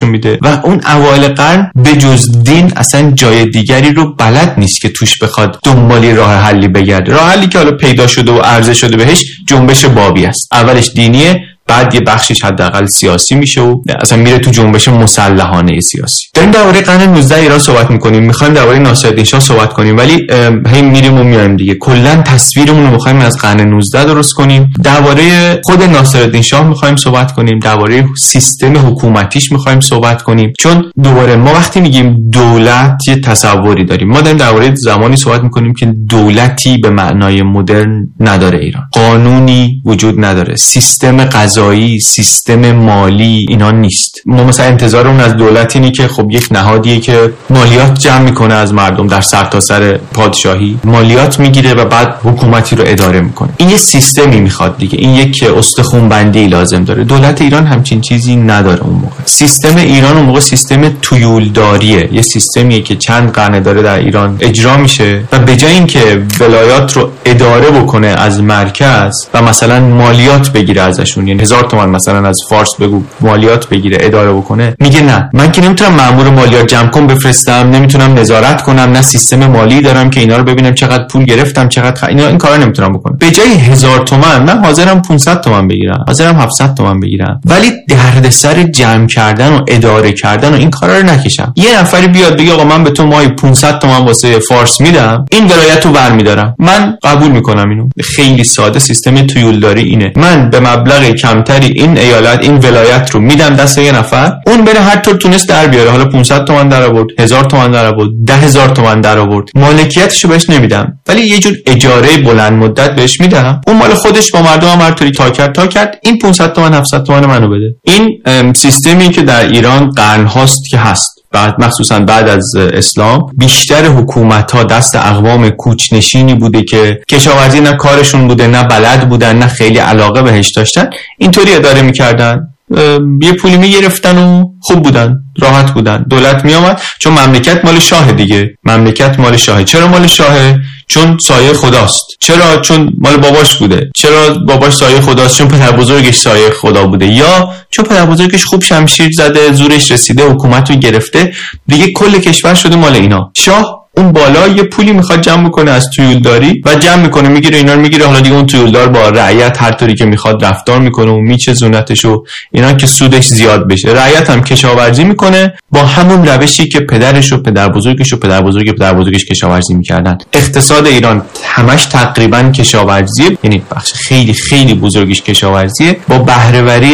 میده و اون اوایل قرن به جز دین اصلا جای دیگری رو بلد نیست که توش بخواد دنبالی راه حلی بگرده. راه حلی که حالا پیدا شده و عرضه شده بهش جنبش بابی است. اولش دینیه، بعد یه بخشش حداقل سیاسی میشه و اصلا میره تو جنبش مسلحانه سیاسی. داریم درباره قرن 19 ایران صحبت میکنیم، میخوایم درباره ناصرالدین شاه صحبت کنیم، ولی هی میریم و میایم دیگه. کلا تصویرمون رو میخوایم از قرن 19 درست کنیم. درباره خود ناصرالدین شاه میخوایم صحبت کنیم، درباره سیستم حکومتیش میخوایم صحبت کنیم، چون دوباره ما وقتی میگیم دولت یه تصوری داریم. ما داریم درباره زمانی صحبت میکنیم که دولتی به معنای مدرن نداره ایران، قانونی وجود نداره، سیستم قضایی، سیستم مالی اینا نیست. ما مثلا انتظارمون از دولت اینه که خب یک نهادیه که مالیات جمع میکنه از مردم، در سرتاسر پادشاهی مالیات میگیره و بعد حکومتی رو اداره میکنه. این یه سیستمی میخواد دیگه، این یک استخوان بندی لازم داره. دولت ایران همچین چیزی نداره. اون موقع سیستم ایران اون موقع سیستم تویولداریه، یه سیستمیه که چند قرن داره در ایران اجرا میشه و به جای اینکه ولایات رو اداره بکنه از مرکز و مثلا مالیات بگیره ازشون، یعنی 1000 تومان مثلا از فارس بگو مالیات بگیره اداره بکنه، میگه نه، من که نمیتونم مأمور مالیات جمع کنم بفرستم، نمیتونم نظارت کنم، نه سیستم مالی دارم که اینا رو ببینم چقدر پول گرفتم چقدر اینا، این کارا نمیتونم بکنم. به جای 1000 تومان من حاضرم 500 تومان بگیرم، حاضرم 700 تومان بگیرم، ولی دردسر جمع کردن و اداره کردن و این کارا رو نکشم. یه نفری بیاد بگه آقا من به تو ماهی 500 تومان واسه فارس میدم، این ولایت رو برمی‌دارم، من قبول میکنم اینو. خیلی ساده سیستم تویولداری اینه. من به مبلغ کمتری این ایالت این ولایت رو میدم دست یه نفر، اون بره هر طور تونست در بیاره، حالا 500 تومان در آورد، 1000 تومان در آورد، 10000 تومان در آورد، مالکیتشو بهش نمیدم ولی یه جور اجاره بلند مدت بهش میدم، اون مال خودش با مردم هر طوری تا کرد این 500 تومان 700 تومان منو بده. این سیستمی که در ایران قرن هاست که هست. بعد مخصوصا بعد از اسلام بیشتر حکومت‌ها دست اقوام کوچ‌نشینی بوده که کشاورزی نه کارشون بوده، نه بلد بودن، نه خیلی علاقه بهش داشتن، اینطوری اداره می‌کردن. یه پولی میگرفتن و خوب بودن، راحت بودن. دولت میامد چون مملکت مال شاه دیگه، مملکت مال شاهه. چرا مال شاهه؟ چون سایه خداست. چرا؟ چون مال باباش بوده. چرا باباش سایه خداست؟ چون پدر بزرگش سایه خدا بوده، یا چون پدر بزرگش خوب شمشیر زده، زورش رسیده، حکومت رو گرفته، دیگه کل کشور شده مال اینا. شاه اون بالا یه پولی میخواد جمع بکنه از تویولداری و جمع میکنه، میگیره اینا رو میگیره، حالا دیگه اون تویولدار با رعیت هر طوری که میخواد رفتار میکنه و میچزونتش و اینا که سودش زیاد بشه. رعیت هم کشاورزی میکنه با همون روشی که پدرش و پدر بزرگش و پدر بزرگش کشاورزی میکردن. اقتصاد ایران همش تقریبا کشاورزیه، یعنی بخش خیلی خیلی بزرگش کشاورزیه با بهره‌وری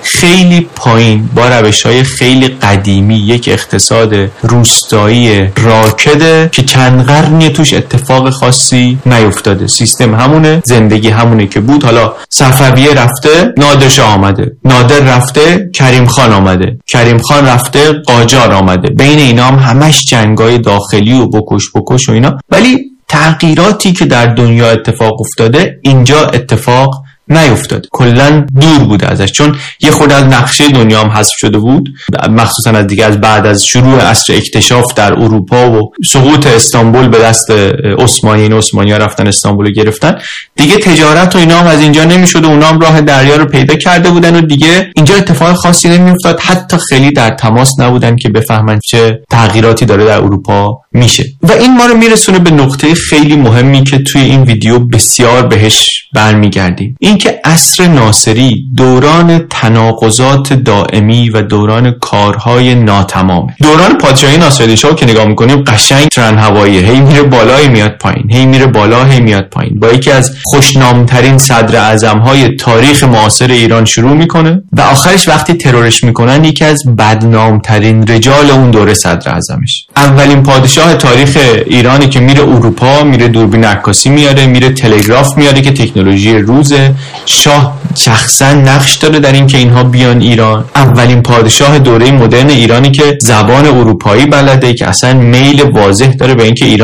خیلی پایین، با روش‌های خیلی قدیمی، یک اقتصاد روستایی راکده که چند قرنی توش اتفاق خاصی نیفتاده. سیستم همونه، زندگی همونه که بود. حالا صفویه رفته نادر شاه آمده، نادر رفته کریم خان آمده، کریم خان رفته قاجار آمده، بین اینا هم همش جنگای داخلی و بکش و اینا، ولی تغییراتی که در دنیا اتفاق افتاده اینجا اتفاق نیفتاد، کلا دور بوده ازش، چون یه خورده از نقشه دنیا هم حذف شده بود، مخصوصا از دیگه از بعد از شروع عصر اکتشاف در اروپا و سقوط استانبول به دست عثمانی‌ها رفتن استانبول رو گرفتن، دیگه تجارت و اینا هم از اینجا نمیشد و اونا هم راه دریا رو پیدا کرده بودن و دیگه اینجا اتفاق خاصی نمیافتاد، حتی خیلی در تماس نبودن که بفهمن چه تغییراتی داره در اروپا میشه. و این ما رو میرسونه به نقطه خیلی مهمی که توی این ویدیو بسیار بهش برمیگردیم، این که عصر ناصری دوران تناقضات دائمی و دوران کارهای ناتمامه. دوران پادشاهی ناصرالدین شاه که نگاه میکنیم قشنگ ترن هواییه، هی میره بالا هی میاد پایین، هی میره بالا هی میاد پایین، با یکی از خوشنامترین صدر اعظم‌های تاریخ معاصر ایران شروع میکنه و آخرش وقتی ترورش میکنن یکی از بدنامترین رجال اون دوره صدر اعظمش. اولین پادشاه تاریخ ایرانی که میره اروپا، میره دوربین عکاسی میاره، میره تلگراف میاره که تکنولوژی روزه. شاه شخصا نقش داره در این که اینها بیان ایران. اولین پادشاه دوره مدرن ایرانی که زبان اروپایی بلده، که اصلا میل واضح داره به این که ایران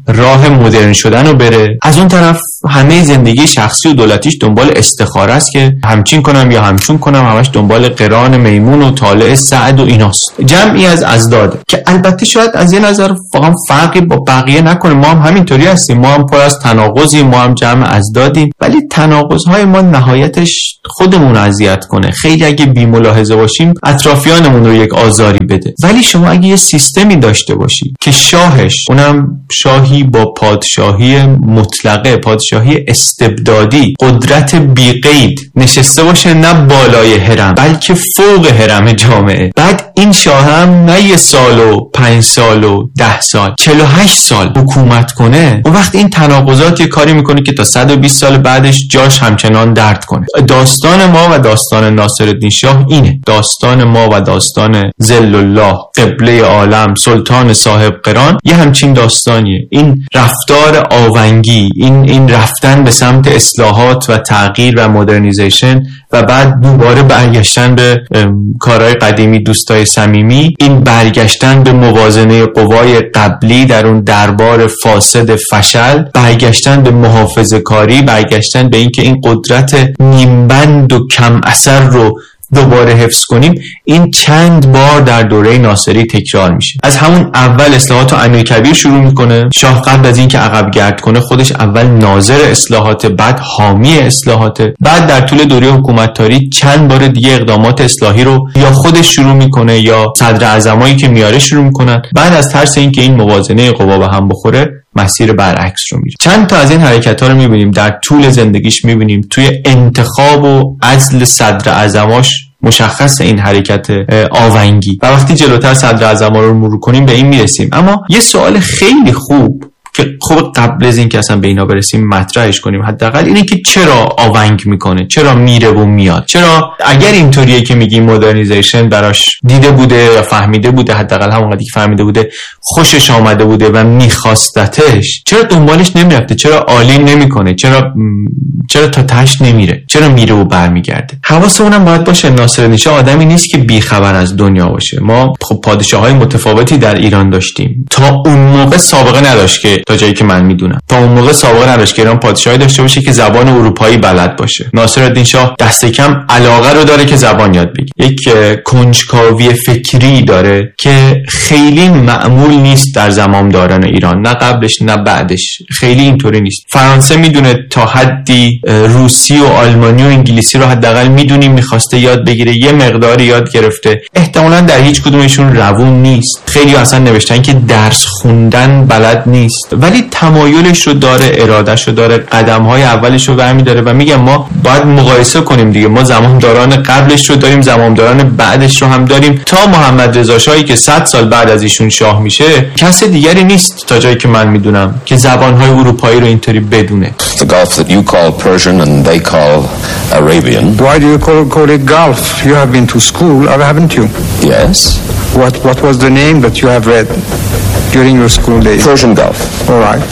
راه مدرن شدن رو بره، از اون طرف همه زندگی شخصی و دولتیش دنبال استخاره است که همچین کنم یا همچون کنم، همش دنبال قران میمون و طالع سعد و ایناست. جمعی از ازداد که البته شاید از یه نظر واقعا فرقی با بقیه نکنه، ما هم همینطوری هستیم، ما هم پر از تناقضیم، ما هم جمع ازدادیم، ولی تناقض‌های ما نهایتش خودمون اذیت کنه. خیلی اگه بی ملاحظه باشیم اطرافیانمون رو یک آزاری بده. ولی شما اگه یه سیستمی داشته باشی که شاهش، اونم شاهی با پادشاهی مطلقه، پادشاهی استبدادی، قدرت بی قید نشسته باشه، نه بالای هرم بلکه فوق هرم جامعه، بعد این شاه هم نه 1 سال و 5 سال و 10 سال 48 سال حکومت کنه، اون وقت این تناقضات یه کاری میکنه که تا 120 سال بعدش جاش همچنان درد کنه. داستان ما و داستان ناصرالدین شاه اینه، داستان ما و داستان ذل الله قبله عالم سلطان صاحب قران یه همچین داستانیه. این رفتار آونگی، این رفتن به سمت اصلاحات و تغییر و مدرنیزیشن و بعد دوباره برگشتن به کارهای قدیمی دوستای صمیمی، این برگشتن به موازنه قوای قبلی در اون دربار فاسد فشل، برگشتن به محافظه کاری، برگشتن به اینکه این قدرت نیمبند و کم اثر رو دوباره حفظ کنیم، این چند بار در دوره ناصری تکرار میشه. از همون اول اصلاحات امیرکبیر شروع میکنه. شاه قبل از اینکه عقب گرد کنه خودش اول ناظر اصلاحات، بعد حامی اصلاحات، بعد در طول دوره حکومتداری چند بار دیگه اقدامات اصلاحی رو یا خودش شروع میکنه یا صدر اعظمایی که میاره شروع میکنن. بعد از ترس اینکه این موازنه قوا به هم بخوره مسیر برعکس رو میره. چند تا از این حرکت‌ها رو میبینیم در طول زندگیش، میبینیم توی انتخاب و عزل صدر اعظماش مشخص این حرکت آونگی، و وقتی جلوتر صدر اعظما رو مرور کنیم به این میرسیم. اما یه سوال خیلی خوب که خوب قبل از این که اصلا به اینا برسیم مطرحش کنیم حداقل اینه که چرا آونگ میکنه، چرا میره و میاد، چرا اگر اینطوریه که میگیم مدرنیزیشن براش دیده بوده یا فهمیده بوده، حداقل همون قدری که فهمیده بوده خوشش آمده بوده و میخواستتش، چرا دنبالش نمیرفته، چرا عالی نمیکنه، چرا تا تهش نمیره، چرا میره و برمیگرده. حواسمون باید باشه ناصرالدین شاه آدمی نیست که بیخبر از دنیا باشه. ما خب پادشاه‌های متفاوتی در ایران داشتیم، تا اون موقع سابقه نداشت که تا جایی که من میدونم تا اون موقع سابقه نداشت که ایران پادشاهی داشته باشه که زبان اروپایی بلد باشه. ناصرالدین شاه دست کم علاقه رو داره که زبان یاد بگیره، یک کنجکاوی فکری داره که خیلی معمول نیست در زمامداران ایران، نه قبلش نه بعدش، خیلی اینطوری نیست. فرانسه میدونه تا حدی، روسی و آلمانی و انگلیسی رو حداقل میدونیم میخواسته یاد بگیره، یه مقداری یاد گرفته، احتمالاً در هیچ کدومشون روون نیست. خیلی اصلا نوشتن که درس خوندن بلد نیست، ولی تمایلش رو داره، ارادهش رو داره، قدم‌های اولش رو برمی‌داره. و میگم ما باید مقایسه کنیم دیگه، ما زمامداران قبلش رو داریم، زمامداران بعدش رو هم داریم. تا محمد رضا شاهی که 100 سال بعد از ایشون شاه میشه، کس دیگری نیست تا جایی که من میدونم که زبان‌های اروپایی رو اینطوری بدونه. The Gulf that you call Persian and they call Arabian. Why do you call it Gulf? You have been to school, or haven't you? Yes. What was the name that you have read during your school days? Persian Gulf. All right.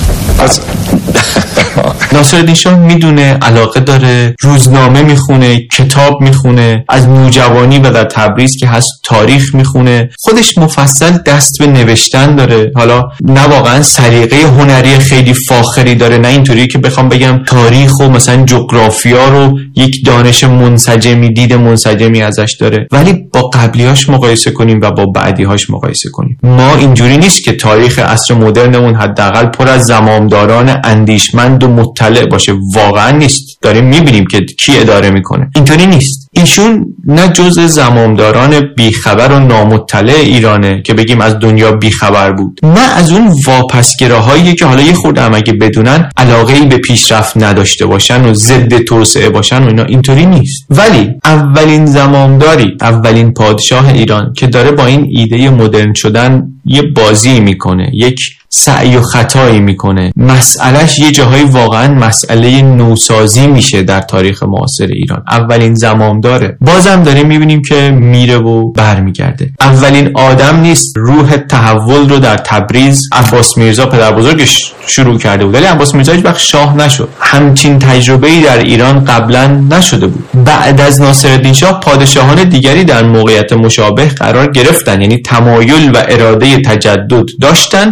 ناصرالدین شاه میدونه، علاقه داره، روزنامه میخونه، کتاب میخونه، از نوجوانی و در تبریز که هست تاریخ میخونه، خودش مفصل دست به نوشتن داره. حالا نه واقعا سلیقه هنری خیلی فاخری داره، نه اینطوری که بخوام بگم تاریخ و مثلا جغرافیا رو یک دانش منسجمی، دید منسجمی ازش داره، ولی با قبلیاش مقایسه کنیم و با بعدیهاش مقایسه کنیم. ما اینجوری نیست که تاریخ عصر مدرنمون حداقل پر از زمامداران اندیشمند و مطلع باشه، واقعا نیست. داریم میبینیم که کی اداره میکنه، اینطوری نیست. ایشون نه جزء زمامداران بیخبر و نامطلع ایرانه که بگیم از دنیا بیخبر بود، نه از اون واپسگراهایی که حالا یه خورده هم اگه بدونن علاقه‌ای به پیشرفت نداشته باشن و ضد توسعه باشن و اینا، اینطوری نیست. ولی اولین زمامداری، اولین پادشاه ایران که داره با این ایده مدرن شدن یه بازی میکنه، یک سعی و خطایی میکنه، مسئلهش یه جاهای واقعا مسئله نوسازی میشه در تاریخ معاصر ایران. اولین زمامداره، بازم داریم میبینیم که میره و برمیگرده. اولین آدم نیست. روح تحول رو در تبریز عباس میرزا پدر بزرگش شروع کرده بود، ولی عباس میرزا هیچ وقت شاه نشد. همچین تجربه‌ای در ایران قبلا نشده بود. بعد از ناصرالدین شاه پادشاهان دیگری در موقعیت مشابه قرار گرفتن، یعنی تمایل و اراده تجدد داشتن و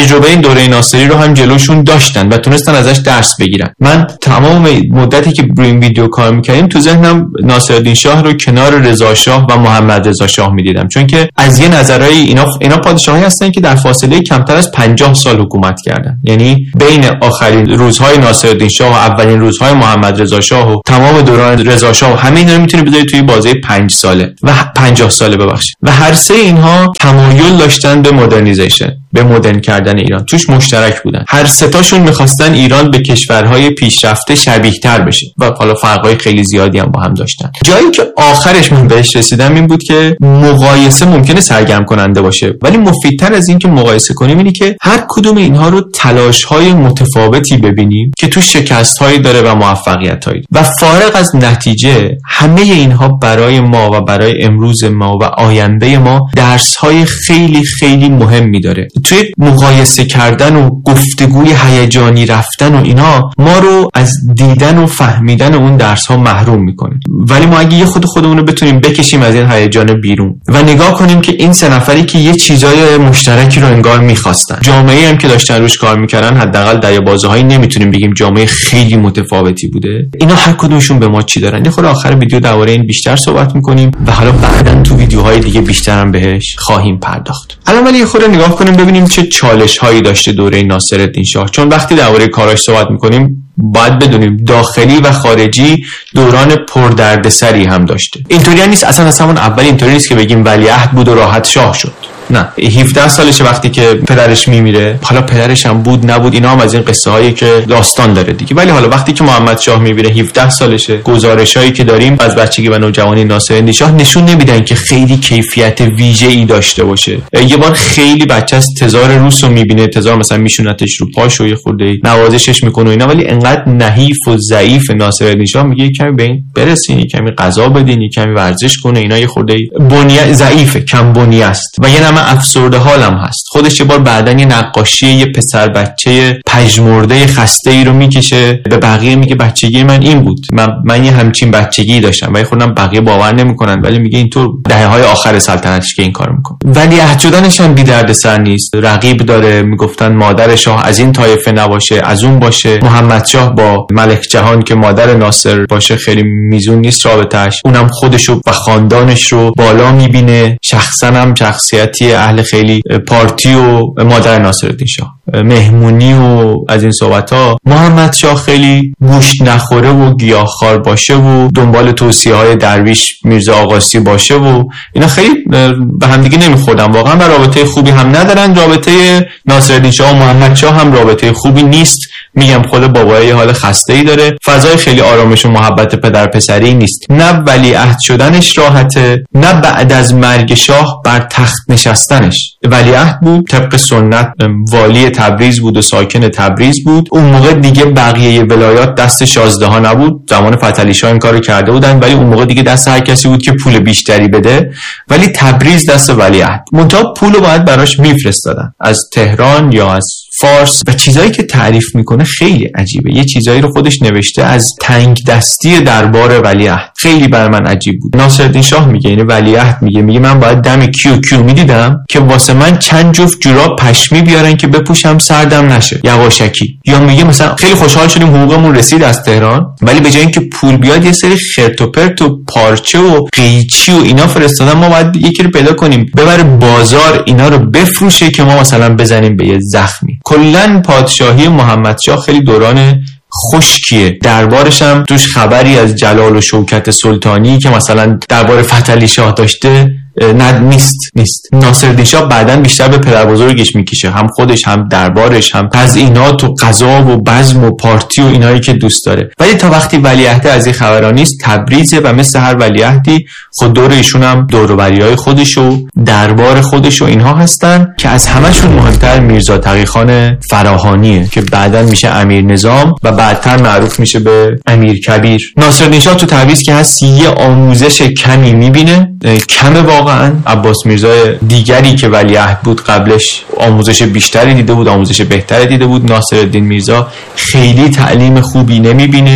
تجربه این دوره ناصری رو هم جلوشون داشتن و تونستن ازش درس بگیرن. من تمام مدتی که روی این ویدیو کار می‌کردیم تو ذهنم ناصرالدین شاه رو کنار رضا شاه و محمد رضا شاه می‌دیدم، چون که از یه نظرهای اینا پادشاهی هستن که در فاصله کمتر از 50 سال حکومت کردن. یعنی بین آخرین روزهای ناصرالدین شاه و اولین روزهای محمد رضا شاه و تمام دوران رضا شاه و همه اینا رو می‌تونی بذاری توی بازه 5 ساله و 50 ساله ببخشید. و هر سه اینها تمایل داشتن به مدرنیزیشن، به مدرن کردن ایران، توش مشترک بودن. هر سه تاشون می‌خواستن ایران به کشورهای پیشرفته شبیه‌تر بشه و حالا فرق‌های خیلی زیادی هم با هم داشتن. جایی که آخرش من بهش رسیدم این بود که مقایسه ممکنه سرگرم کننده باشه، ولی مفیدتر از این که مقایسه کنیم اینه که هر کدوم اینها رو تلاش‌های متفاوتی ببینیم که تو شکست‌هایی داره و موفقیت‌هایی، و فارغ از نتیجه همه اینها برای ما و برای امروز ما و آینده ما درس‌های خیلی خیلی مهمی داره. توی مقایسه کردن و گفتگوی هیجانی رفتن و اینا ما رو از دیدن و فهمیدن اون درس‌ها محروم میکنه. ولی ما اگه یه خودمون رو بتونیم بکشیم از این هیجان بیرون و نگاه کنیم که این سه نفری که یه چیزای مشترکی رو انگار می‌خواستن، جامعه‌ای هم که داشتن روش کار می‌کردن، حداقل دریابازه‌هایی نمیتونیم بگیم جامعه خیلی متفاوتی بوده. اینا هر کدومشون به ما چی دارن. یه خورده آخر ویدیو درباره این بیشتر صحبت می‌کنیم و حالا بعداً تو ویدیوهای دیگه بیشتر هم بهش خواهیم پرداخت. الان ولی یه خورده نگاه کنیم ببینیم چه چالش‌هایی داشته دوره ناصرالدین شاه، چون وقتی درباره کاراش صحبت می‌کنیم باید بدونیم داخلی و خارجی دوران پردردسری هم داشته. اینطوری نیست اصلا از همون اول اینطوری نیست که بگیم ولیعهد بود و راحت شاه شد. نه، 17 سالشه وقتی که پدرش میمیره. حالا پدرش هم بود نبود، اینا هم از این قصه هایی که داستان داره دیگه. ولی حالا وقتی که محمد شاه میمیره 17 سالشه، گزارشایی که داریم از بچگی و نوجوانی ناصرالدین شاه نشون نمیدن که خیلی کیفیت ویژه‌ای داشته باشه. یه بار خیلی بچه از تزار روس رو میبینه، تزار مثلا میشونتش رو پاش و یه خورده نوازشش میکنه اینا، ولی انقدر نحیف و ضعیف ناصرالدین شاه میگه کمی به این برسین، کمی غذا بدین، کمی ورزش کنه. اینا یه خورده بنیه ضعیفه، کم بنیه است و یه افسرده حالم هست. خودش یه بار بعدن یه نقاشی یه پسر بچه پژمرده خسته ای رو میکشه، به بقیه میگه بچگی من این بود، من یه همچین بچگی داشتم. و خودم بقیه باور نمیکنن، ولی میگه اینطور دهه‌های آخر سلطنتش که این کارو میکنه. ولی عهد شدنش هم بی دردسر نیست. رقیب داره، میگفتن مادر شاه از این طایفه نباشه، از اون باشه. محمد شاه با ملک جهان که مادر ناصر باشه خیلی میزون نیست رابطه‌اش، اونم خودشو و خاندانش رو بالا میبینه. شخصا هم شخصیتی اهل خیلی پارتی و مادر ناصرالدین شاه، مهمونی و از این صحبت‌ها. محمد شاه خیلی گوشت نخوره و گیاهخوار باشه و دنبال توصیه‌های درویش میرزا آقاسی باشه و اینا خیلی به هم دیگه نمیخوردن واقعا و رابطه خوبی هم ندارن. رابطه ناصرالدین شاه و محمد شاه هم رابطه خوبی نیست. میگم خود بابا یه حال خسته‌ای داره، فضای خیلی آرامش و محبت پدر پسری نیست. نه ولیعهد شدنش راحته، نه بعد از مرگ شاه بر تخت نشستنش. ولیعهد بود، طبق سنت والی تبریز بود و ساکن تبریز بود. اون موقع دیگه بقیه ولایات دست شازده‌ها نبود، زمان فتحعلی شاه این کارو کرده بودن، ولی اون موقع دیگه دست هر کسی بود که پول بیشتری بده. ولی تبریز دست ولیعهد، منتها پولو باید براش میفرستادن از تهران یا از فارس. و چیزایی که تعریف میکنه خیلی عجیبه. یه چیزایی رو خودش نوشته از تنگ دستی دربار ولیعهد، خیلی بر من عجیب بود. ناصرالدین شاه میگه، یعنی ولیعهد میگه من باید دم کیو میدیدم که واسه من چند جفت جوراب پشمی بیارن که بپوشم سردم نشه یواشکی. یا میگه مثلا خیلی خوشحال شدیم حقوقمون رسید از تهران، ولی به جای اینکه پول بیاد یه سری خرت و پرت و پارچه و قیچی و اینا فرستادن، ما باید یکی رو پیدا کنیم ببره بازار اینا رو بفروشه که ما مثلا بزنیم به یه زخمی. کلا پادشاهی محمد شاه خیلی دوران خشکیه. دربارش هم توش خبری از جلال و شوکت سلطانی که مثلا دربار فتحعلی شاه داشته نیست. ناصرالدین شاه بعداً بیشتر به پدر بزرگش میکشه، هم خودش هم دربارش، هم تزیینات و غذا و بزم و پارتی و اینایی که دوست داره. ولی تا وقتی ولیعهد از این خبرا نیست، تبریزه و مثل هر ولیعهدی خود دور ایشون هم دور و بریای خودش و دربار خودش و اینها هستن که از همشون مهمتر میرزا تقی‌خان فراهانیه که بعداً میشه امیر نظام و بعدتر معروف میشه به امیر کبیر. ناصرالدین شاه تو تبریز که هست یه آموزش کمی میبینه، کمه واقعا. عباس میرزا دیگری که ولیعهد بود قبلش آموزش بیشتری دیده بود، آموزش بهتری دیده بود. ناصرالدین میرزا خیلی تعلیم خوبی نمیبینه،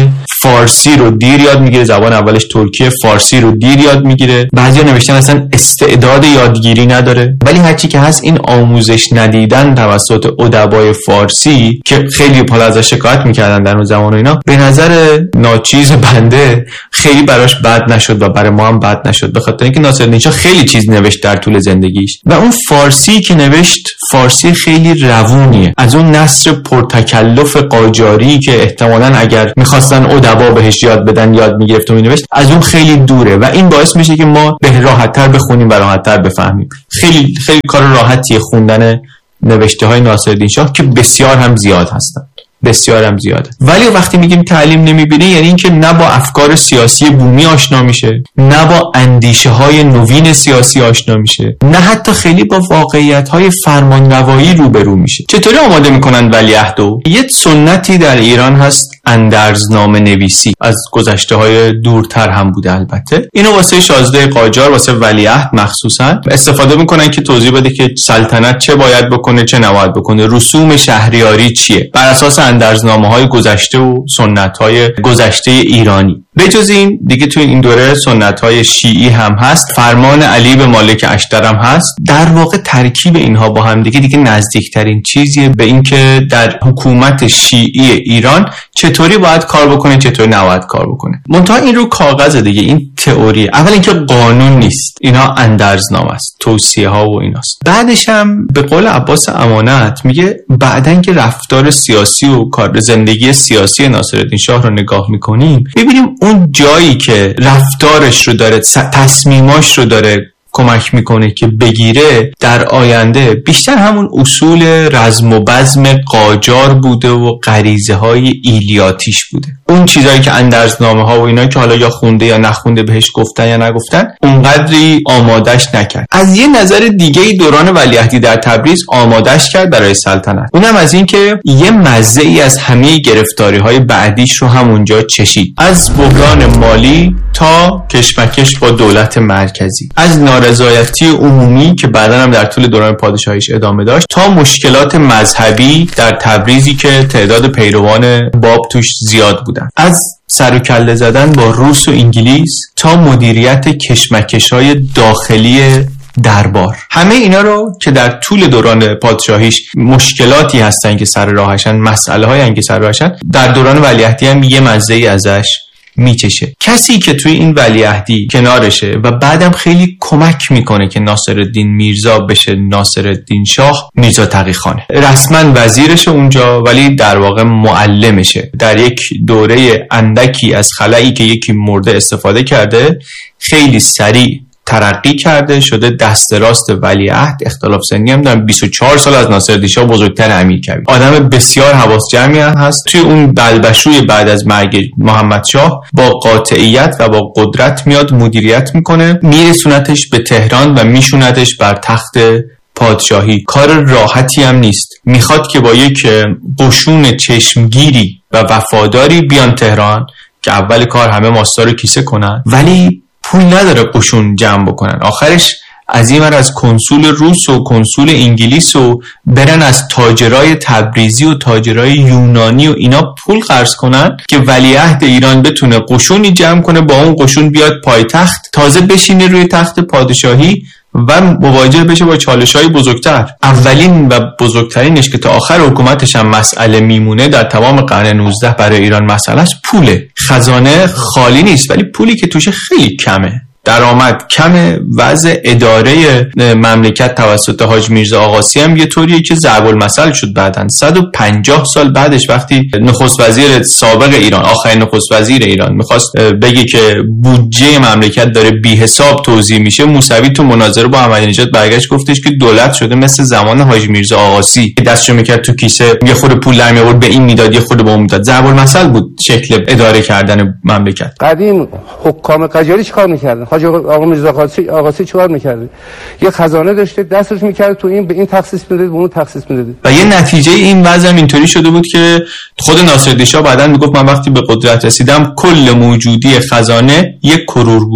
فارسی رو دیر یاد میگیره، زبان اولش ترکیه، فارسی رو دیر یاد میگیره. بعضیا نوشتن اصلا استعداد یادگیری نداره. ولی هرچی که هست این آموزش ندیدن توسط ادبای فارسی که خیلی حالا ازش شکایت میکردن در اون زمان و اینا، به نظر ناچیز بنده خیلی براش بد نشد و برای ما هم بد نشد، به خاطر اینکه ناصرالدین شاه خیلی چیز نوشت در طول زندگیش و اون فارسی که نوشت فارسی خیلی روونیه، از اون نثر پرتکلف قاجاری که احتمالاً اگر میخواستن ادبا بهش یاد بدن یاد میگرفت و مینوشت، از اون خیلی دوره و این باعث میشه که ما به راحت‌تر بخونیم و راحت‌تر بفهمیم. خیلی خیلی کار راحتیه خوندن نوشته های ناصرالدین شاه که بسیار هم زیاد هستن، بسیار هم زیاده. ولی وقتی میگیم تعلیم نمیبینه یعنی اینکه نه با افکار سیاسی بومی آشنا میشه، نه با اندیشه های نوین سیاسی آشنا میشه، نه حتی خیلی با واقعیت های فرمانروایی روبرو میشه. چطوری آماده میکنن ولیعهدو؟ یه سنتی در ایران هست اندرزنامه نویسی، از گذشته های دورتر هم بوده البته. اینو واسه شازده قاجار، واسه ولیعهد مخصوصا استفاده میکنن که توضیح بده که سلطنت چه باید بکنه چه نباید بکنه، رسوم شهریاری چیه، بر اساس اندرزنامه‌های گذشته و سنت‌های گذشته ایرانی. بجز این دیگه توی این دوره سنت‌های شیعی هم هست، فرمان علی به مالک اشتر هم هست. در واقع ترکیب اینها با هم دیگه نزدیکترین چیزیه به این که در حکومت شیعی ایران چطوری باید کار بکنه چطوری نباید کار بکنه. منتها این رو کاغذ دیگه، این تئوری. اول اینکه قانون نیست، اینا اندرزنامه است، توصیه ها و ایناست. بعدش هم به قول عباس امانت میگه بعدن که رفتار سیاسی و کار زندگی سیاسی ناصرالدین شاه رو نگاه میکنیم، ببینیم اون جایی که رفتارش رو داره، تصمیماش رو داره کمک میکنه که بگیره در آینده بیشتر همون اصول رزم و بزم قاجار بوده و غریزه های ایلیاتیش بوده. اون چیزایی که اندرزنامه ها و اینا که حالا یا خونده یا نخونده بهش گفتن یا نگفتن اونقدری آمادش نکرد. از یه نظر دیگه دوران ولیعهدی در تبریز آمادش کرد برای سلطنت. اونم از این که یه مزه ای از همه گرفتاری های بعدیش رو همونجا چشید، از بحران مالی تا کشمکش با دولت مرکزی، از نارضایتی عمومی که بعداً هم در طول دوران پادشاهیش ادامه داشت تا مشکلات مذهبی در تبریزی که تعداد پیروان باب توش زیاد بودن، از سر و کله زدن با روس و انگلیس تا مدیریت کشمکش‌های داخلی دربار. همه اینا رو که در طول دوران پادشاهیش مشکلاتی هستن که سر راهشن، مسئله هایی که سر راهشن، در دوران ولیعهدی هم یه مزه‌ای ازش میچشه. کسی که توی این ولیعهدی کنارشه و بعدم خیلی کمک میکنه که ناصرالدین میرزا بشه ناصرالدین شاه، میرزا تقی‌خانه. رسما وزیرشه اونجا ولی در واقع معلمشه. در یک دوره اندکی از خلایی که یکی مرده استفاده کرده، خیلی سریع ترقی کرده، شده دست راست ولیعهد. اختلاف سنی هم دارن، 24 سال از ناصرالدین شاه بزرگتر امیرکبیر. آدم بسیار حواس جمعی هست. توی اون بلبشوی بعد از مرگ محمد شاه با قاطعیت و با قدرت میاد مدیریت میکنه، میرسونتش به تهران و میشونتش بر تخت پادشاهی. کار راحتی هم نیست. میخواد که با یک قشون چشمگیری و وفاداری بیان تهران که اول کار همه ماستا رو کیسه کنن، ولی پول نداره قشون جمع بکنن. آخرش از این ور از کنسول روس و کنسول انگلیس و برن از تاجرای تبریزی و تاجرای یونانی و اینا پول قرض کنن که ولیعهد ایران بتونه قشونی جمع کنه، با اون قشون بیاد پایتخت، تازه بشینه روی تخت پادشاهی و مواجه بشه با چالش‌های بزرگتر. اولین و بزرگترینش که تا آخر حکومتش هم مسئله میمونه در تمام قرن 19 برای ایران مسئلهش پوله. خزانه خالی نیست ولی پولی که توش خیلی کمه. درآمد کمه. وضع اداره مملکت توسط حاج میرزا آقاسی هم یه طوریه که ضرب المثل شد. بعدن 150 سال بعدش وقتی نخست وزیر سابق ایران، آخرین نخست وزیر ایران، میخواست بگه که بودجه مملکت داره بی حساب توزیع میشه، موسوی تو مناظره با احمدی نژاد برگشت گفتش که دولت شده مثل زمان حاج میرزا آقاسی که دستشو میکرد تو کیسه، یه خورده پول در میآورد به این میداد، یه خورده به اون میداد. ضرب المثل بود شکل اداره کردن مملکت. قدیم حکام قاجاری چیکار میکردن؟ حاج آقا میرزا آقاسی چیکار میکرده؟ یه خزانه داشته، دستش میکرد تو این، به این تخصیص میداد، به اون تخصیص میداد. و یه نتیجه این وضع اینطوری شده بود که خود ناصرالدین شاه بعداً میگفت من وقتی به قدرت رسیدم کل موجودی خزانه 1 کرور بود.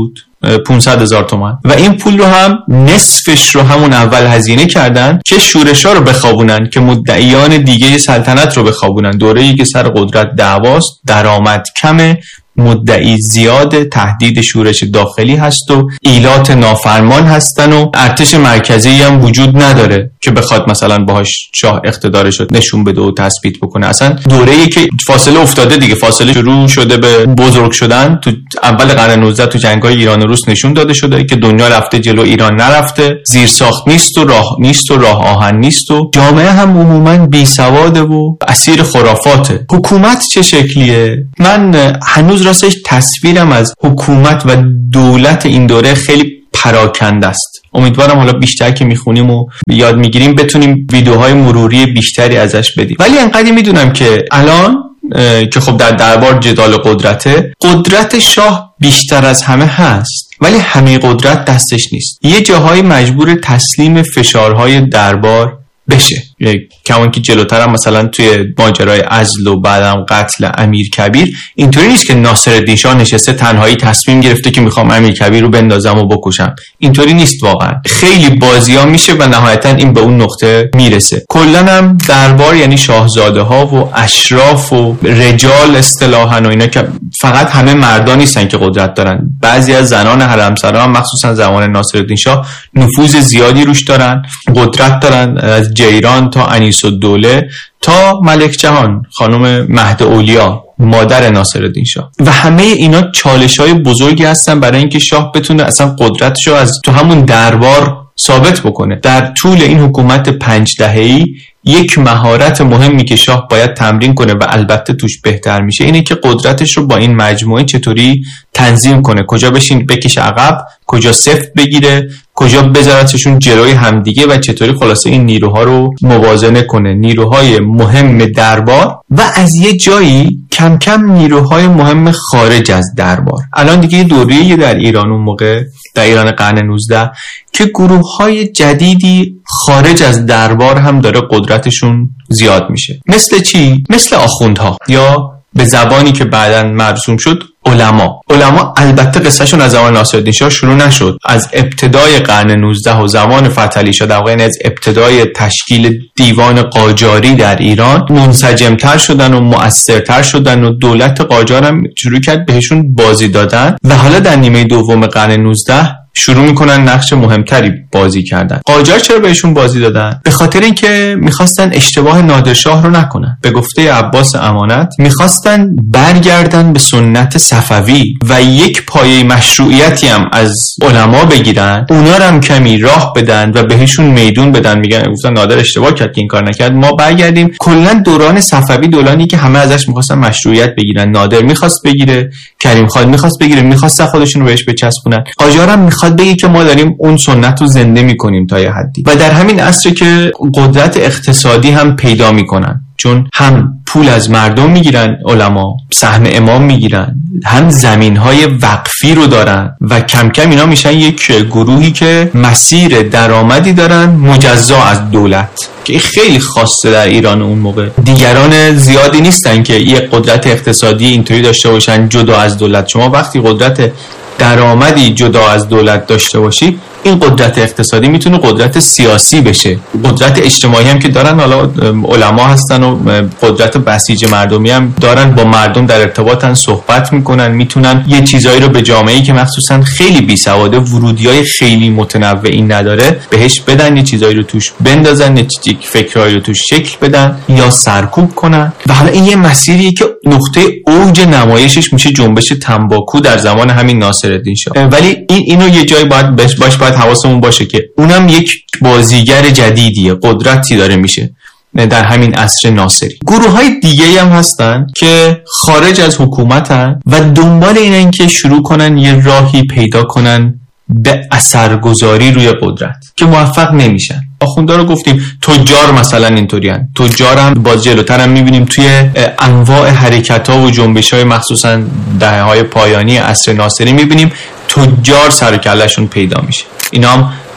500,000 تومان و این پول رو هم نصفش رو همون اول هزینه کردن که شورش‌ها رو بخوابونن، که مدعیان دیگه سلطنت رو بخوابونن. دوره‌ای که سر قدرت دعواست، درآمد کمه، مدعی زیاد، تهدید شورش داخلی هست و ایلات نافرمان هستن و ارتش مرکزی هم وجود نداره که بخواد مثلا باهاش شاه اقتدارش رو نشون بده و تثبیت بکنه. اصلا دوره‌ای که فاصله افتاده دیگه، فاصله شروع شده به بزرگ شدن تو اول قرن 19 تو جنگ‌های ایران و روس نشون داده شده که دنیا رفته جلو، ایران نرفته، زیرساخت نیست و راه آهن نیست و جامعه هم عموما بیسواده و اسیر خرافاته. حکومت چه شکلیه؟ من هنوز راستش تصویرم از حکومت و دولت این دوره خیلی پراکنده است. امیدوارم حالا بیشتر که میخونیم و یاد میگیریم بتونیم ویدیوهای مروری بیشتری ازش بدیم. ولی انقدر میدونم که الان که خب در دربار جدال قدرته، قدرت شاه بیشتر از همه هست ولی همه قدرت دستش نیست. یه جاهای مجبور تسلیم فشارهای دربار بشه، کمان که جلوتر هم مثلا توی ماجرای عزل و بعدم قتل امیرکبیر اینطوری نیست که ناصرالدین شاه نشسته تنهایی تصمیم گرفته که میخوام امیرکبیر رو بندازم و بکشم. اینطوری نیست واقعا. خیلی بازی‌ها میشه و نهایتا این به اون نقطه میرسه. کلا هم دربار یعنی شاهزاده ها و اشراف و رجال اصطلاحاً و اینا که فقط همه مردان نیستن که قدرت دارن. بعضی از زنان حرمسرا هم مخصوصا زمان ناصرالدین شاه نفوذ زیادی روش دارن، قدرت دارن، از جیران تا انیس‌الدوله تا ملک جهان خانم مهد اولیا مادر ناصرالدین شاه. و همه اینا چالش‌های بزرگی هستن برای اینکه شاه بتونه اصلا قدرتشو از تو همون دربار ثابت بکنه. در طول این حکومت 5 دهه‌ای یک مهارت مهمی که شاه باید تمرین کنه و البته توش بهتر میشه اینه که قدرتش رو با این مجموعه چطوری تنظیم کنه، کجا بکشه عقب، کجا سفت بگیره، کجا بذارتشون جلوی همدیگه و چطوری خلاصه این نیروها رو موازنه کنه، نیروهای مهم دربار و از یه جایی کم کم نیروهای مهم خارج از دربار. الان دیگه دوریه در ایران اون موقع در ایران قرن 19 که گروه‌های جدیدی خارج از دربار هم داره قدرتشون زیاد میشه. مثل چی؟ مثل آخوندها یا به زبانی که بعداً مرسوم شد علما. البته قصهشون از زمان ناصرالدین شاه شروع نشد. از ابتدای قرن 19 و زمان فتحعلی شاه، در واقع از ابتدای تشکیل دیوان قاجاری در ایران منسجم‌تر شدن و مؤثرتر شدن و دولت قاجار هم شروع کرد بهشون بازی دادن و حالا در نیمه دوم قرن 19 شروع میکنن نقش مهمتری بازی کردن. قاجار چرا بهشون بازی دادن؟ به خاطر اینکه میخواستن اشتباه نادرشاه رو نکنن. به گفته عباس امانت میخواستن برگردن به سنت صفوی و یک پایه مشروعیتی هم از علما بگیرن، اونا رو هم کمی راه بدن و بهشون میدون بدن. میگن گفتن نادر اشتباه کرد که این کار نکرد، ما برگردیم. کلا دوران صفوی دورانی که همه ازش میخواستن مشروعیت بگیرن، نادر میخواست بگیره، کریم خان میخواست بگیره، میخواستن خودشون رو بهش بچسبونن. قاجار هم میخواد بگه که ما داریم اون سنت رو زنده میکنیم تا یه حدی. و در همین عصر که قدرت اقتصادی هم پیدا میکنن، چون هم پول از مردم میگیرن علما، سهم امام میگیرن، هم زمینهای وقفی رو دارن و کم کم اینا میشن یک گروهی که مسیر درآمدی دارن مجزا از دولت، که خیلی خاصه در ایران اون موقع. دیگران زیادی نیستن که یک قدرت اقتصادی اینطوری داشته باشن جدا از دولت. شما وقتی قدرت درآمدی جدا از دولت داشته باشی، این قدرت اقتصادی میتونه قدرت سیاسی بشه. قدرت اجتماعی هم که دارن، حالا علما هستن و قدرت بسیج مردمی هم دارن، با مردم در ارتباطن، صحبت میکنن، میتونن یه چیزایی رو به جامعه‌ای که مخصوصا خیلی بیسواده، ورودیای خیلی متنوعی نداره، بهش بدن، یه چیزایی رو توش بندازن، یه فکرایی رو توش شکل بدن یا سرکوب کنن. و حالا این یه مسیریه که نقطه اوج نمایشش میشه جنبش تنباکو در زمان همین ناصرالدین شاه. ولی اینو یه جایی باید حواسمون باشه که اونم یک بازیگر جدیدیه، قدرتی داره میشه در همین عصر ناصری. گروه‌های دیگه‌ای هم هستن که خارج از حکومتن و دنبال اینن که شروع کنن یه راهی پیدا کنن به اثرگذاری روی قدرت که موفق نمیشن. آخوندا رو گفتیم، تجار مثلا اینطوری هن. تجار هم باز جلوتر هم میبینیم توی انواع حرکت‌ها و جنبش‌های مخصوصا دهه‌های پایانی عصر ناصری میبینیم تجار سر و کله‌شون پیدا میشه. اینا هم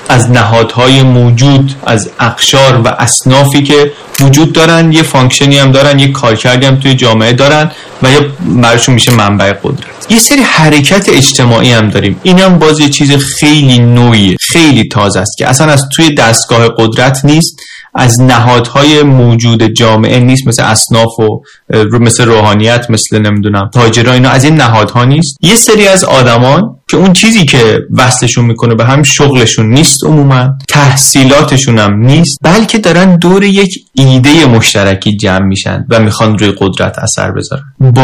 از نهادهای موجود، از اقشار و اصنافی که وجود دارن، یه فانکشنی هم دارن، یه کارکردی هم توی جامعه دارن و یا براشون میشه منبع قدرت. یه سری حرکت اجتماعی هم داریم. این هم باز یه چیز خیلی نوعیه، خیلی تازه است که اصلا از توی دستگاه قدرت نیست، از نهادهای موجود جامعه نیست، مثل اصناف و مثل روحانیت، مثل نمیدونم تاجرها، اینا از این نهادها نیست. یه سری از آدمان که اون چیزی که وصلشون میکنه به هم شغلشون نیست، عموما تحصیلاتشون هم نیست، بلکه دارن دور یک ایده مشترکی جمع میشن و میخوان روی قدرت اثر بذارن.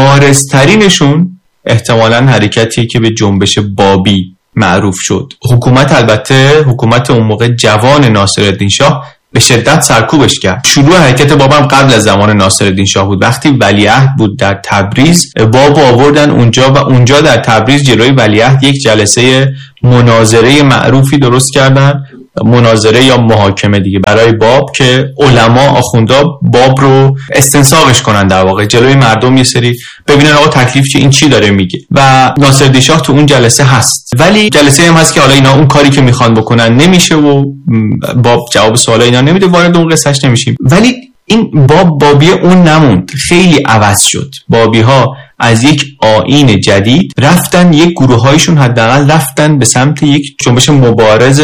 بارزترینشون احتمالاً حرکتیه که به جنبش بابی معروف شد. حکومت، البته حکومت اون موقع جوان ناصرالدین شاه، به شدت سرکوبش کرد. شروع حرکت باب هم قبل از زمان ناصرالدین شاه بود. وقتی ولیعهد بود در تبریز، باب آوردن اونجا و اونجا در تبریز جلوی ولیعهد یک جلسه مناظره معروفی درست کردن، مناظره یا محاکمه دیگه برای باب، که علما، آخوندا باب رو استنساخش کنن در واقع جلوی مردم، یه سری ببینن آقا تکلیف چیه، این چی داره میگه. و ناصرالدین شاه تو اون جلسه هست، ولی جلسه هم هست که حالا اینا اون کاری که میخوان بکنن نمیشه و باب جواب سوال اینا نمیده، وارد اون قصهش نمیشیم. ولی این بابی اون نموند، خیلی عوض شد. بابی ها از یک آیین جدید رفتن، یک گروهایشون حداقل رفتن به سمت یک جنبش مبارز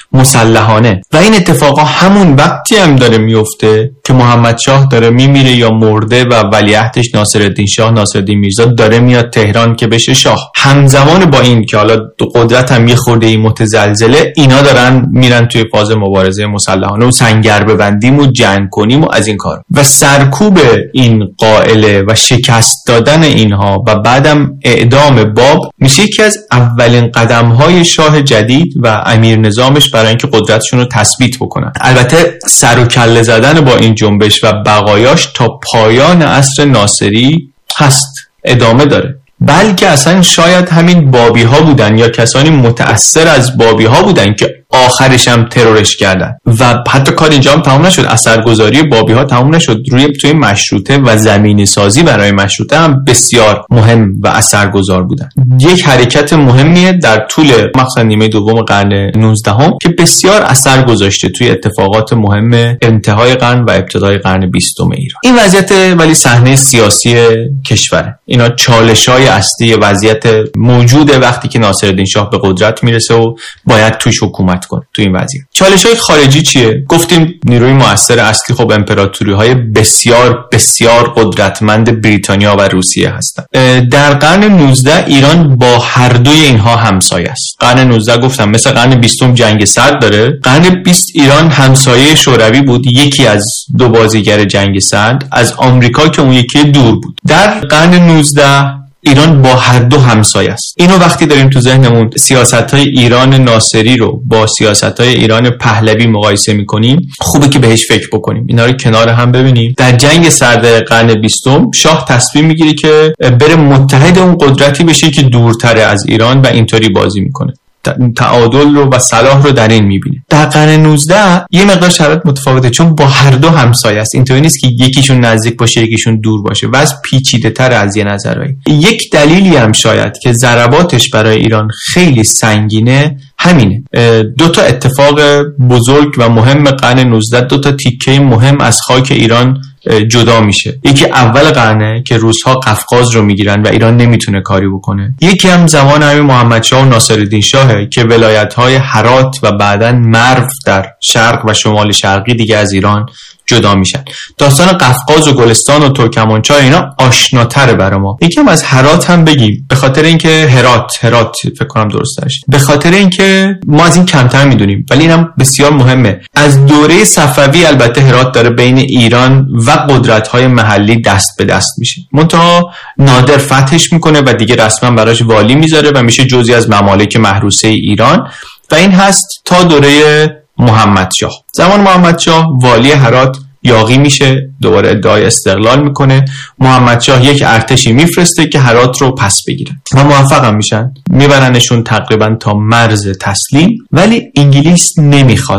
مسلحانه و این اتفاقا همون وقتی هم داره میفته که محمد شاه داره میمیره یا مرده و ولیعهدش ناصرالدین شاه، ناصرالدین میرزا داره میاد تهران که بشه شاه. همزمان با این که حالا قدرت هم یه خورده متزلزله، اینا دارن میرن توی فاز مبارزه مسلحانه و سنگر ببندیم و جنگ کنیم و از این کار و سرکوب این قائله و شکست دادن اینها و بعدم اعدام باب میشه یکی از اولین قدم‌های شاه جدید و امیر نظامش برای اینکه قدرتشون رو تثبیت بکنن. البته سر و کله زدن با این جنبش و بقایاش تا پایان عصر ناصری هست، ادامه داره. بلکه اصلا شاید همین بابی ها بودن یا کسانی متأثر از بابی ها بودن که آخرش هم ترورش کردن و حتی کار اینجا هم تمام نشد. اثرگذاری بابی ها تمام نشد. توی مشروطه و زمینی سازی برای مشروطه هم بسیار مهم و اثرگذار بودن. یک حرکت مهمیه در طول مخصوصا نیمه دوم قرن 19 که بسیار اثر گذاشته توی اتفاقات مهم انتهای قرن و ابتدای قرن 20 ایران. این وضعیت ولی صحنه سیاسی کشوره. اینا چالش‌های اصلی وضعیت موجوده وقتی که ناصرالدین شاه به قدرت میرسه و باید توش حکومت کنه. تو این وضعیت چالش‌های خارجی چیه؟ گفتیم نیروی مؤثر اصلی خب امپراتوری‌های بسیار بسیار قدرتمند بریتانیا و روسیه هستن. در قرن 19 ایران با هر دوی اینها همسایه است. قرن 19 گفتم مثل قرن 20 جنگ سرد داره. قرن 20 ایران همسایه شوروی بود، یکی از دو بازیگر جنگ سرد، از آمریکا که اون یکی دور بود. در قرن 19 ایران با هر دو همسایه است. اینو وقتی داریم تو ذهنمون سیاست‌های ایران ناصری رو با سیاست‌های ایران پهلوی مقایسه می‌کنیم، خوبه که بهش فکر بکنیم. اینا رو کنار هم ببینیم. در جنگ سرد قرن 20 شاه تصمیم می‌گیره که بره متحد اون قدرتی بشه که دورتره از ایران و اینطوری بازی می‌کنه. تعادل رو و صلاح رو در این میبینه. در قرن 19 یه مقدار شرایط متفاوته، چون با هر دو همسایه است. اینطوری نیست که یکیشون نزدیک باشه یکیشون دور باشه. وضع پیچیده‌تر از یه نظرایی. یک دلیلی هم شاید که ضرباتش برای ایران خیلی سنگینه همینه. دو تا اتفاق بزرگ و مهم قرن 19، دو تا تیکه مهم از خاک ایران جدا میشه. یکی اول قرنه که روس‌ها قفقاز رو میگیرن و ایران نمیتونه کاری بکنه. یکی هم زمان همین محمد شاه و ناصرالدین شاهه که ولایت‌های هرات و بعداً مرو در شرق و شمال شرقی دیگه از ایران جدا میشن. داستان قفقاز و گلستان و ترکمانچای اینا آشناتره برای ما. یکم از هرات هم بگیم، به خاطر اینکه هرات فکر کنم درستش، به خاطر اینکه ما از این کمتر میدونیم، ولی اینم بسیار مهمه. از دوره صفوی البته هرات داره بین ایران و قدرت‌های محلی دست به دست میشه. منتها نادر فتحش میکنه و دیگه رسما براش والی میذاره و میشه جزئی از ممالک محروسه ایران و این هست تا دوره محمد شاه. زمان محمد شاه والی هرات یاغی میشه، دوباره ادعای استقلال میکنه. محمد شاه یک ارتشی میفرسته که هرات رو پس بگیره و موفق هم میشن، میبرنشون تقریبا تا مرز تسلیم، ولی انگلیس نمیخواد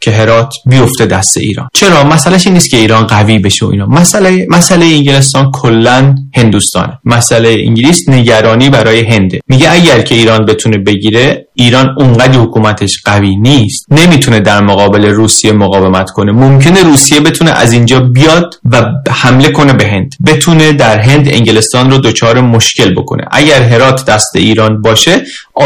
که هرات بیفته دست ایران. چرا؟ مسئلهش این نیست که ایران قوی بشه و اینا. مسئله انگلستان کلا هندوستانه. مسئله انگلیس نگرانی برای هنده. میگه اگر که ایران بتونه بگیره، ایران اونقدر حکومتش قوی نیست، نمیتونه در مقابل روسیه مقاومت کنه. ممکنه روسیه بتونه از اینجا بیاد و حمله کنه به هند، بتونه در هند انگلستان رو دچار مشکل بکنه. اگر هرات دست ایران باشه،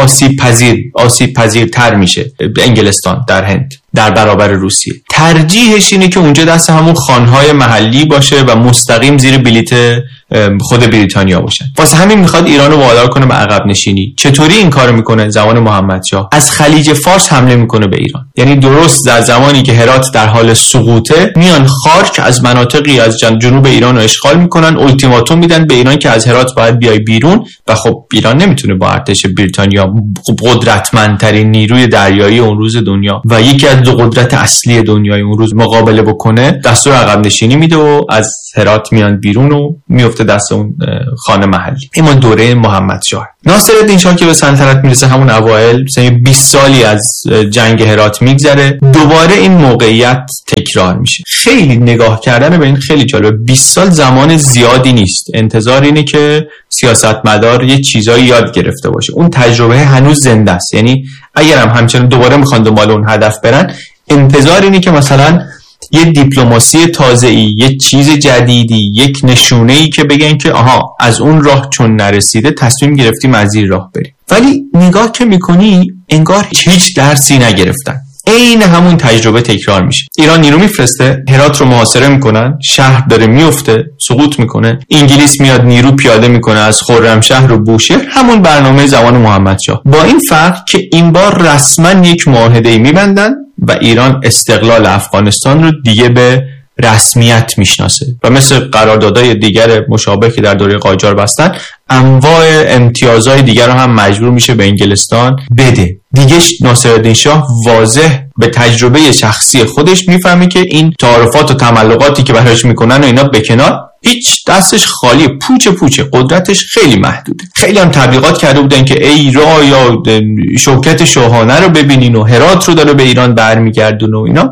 آسیب پذیرتر میشه انگلستان در هند در برابر روسیه. ترجیحش اینه که اونجا دست همون خانهای محلی باشه و مستقیم زیر بلیت خود بریتانیا باشن. واسه همین میخواد ایران رو وادار کنه به عقب نشینی. چطوری این کارو میکنه؟ زمان محمدشاه از خلیج فارس حمله میکنه به ایران. یعنی درست در زمانی که هرات در حال سقوطه، میان خارک از مناطقی از جنوب ایران رو اشغال میکنن، التیماتوم میدن به ایران که از هرات باید بیای بیرون و خب ایران نمیتونه با ارتش بریتانیا، قدرتمندترین نیروی دریایی اون روز دنیا و یکی از دو قدرت اصلی دنیای اون روز مقابله بکنه، دستور عقب نشینی میده و از هرات میان بیرون و میفته دست اون خانه محلی. این دوره محمدشاه. ناصرالدین شاه که به سلطنت میرسه همون اوایل، مثلا 20 سالی از جنگ هرات میگذره، دوباره این موقعیت تکرار میشه. خیلی نگاه کردن به این خیلی جالبه. 20 سال زمان زیادی نیست. انتظار اینه که سیاستمدار یه چیزایی یاد گرفته باشه. اون تجربه هنوز زنده است. یعنی اگر هم همچنان دوباره میخوان دنبال اون هدف برن، انتظار اینه که مثلا یه دیپلماسی تازه‌ای، یه چیز جدیدی، یک نشونه‌ای که بگن که آها از اون راه چون نرسیده تصمیم گرفتیم از این راه بریم. ولی نگاه که میکنی انگار هیچ درسی نگرفتن. این همون تجربه تکرار میشه. ایران نیرو میفرسته، هرات رو محاصره میکنن، شهر داره میفته، سقوط میکنه. انگلیس میاد نیرو پیاده میکنه از خرمشهر و بوشهر، همون برنامه زمان محمدشاه. با این فرق که این بار رسما یک معاهده‌ای میبندن و ایران استقلال افغانستان رو دیگه به رسمیت میشناسه و مثل قراردادهای دیگر مشابه که در دوره قاجار بستن، انواع امتیازهای دیگر رو هم مجبور میشه به انگلستان بده. دیگه ناصرالدین شاه واضح به تجربه شخصی خودش میفهمه که این تعارفات و تملقاتی که براش میکنن و اینا بکنار، هیچ، دستش خالی، پوچه، قدرتش خیلی محدوده. خیلی هم تبلیغات کرده بودن که ای را یا شوکت شاهانه رو ببینین و هرات رو داره به ایران برمیگردونه و اینا.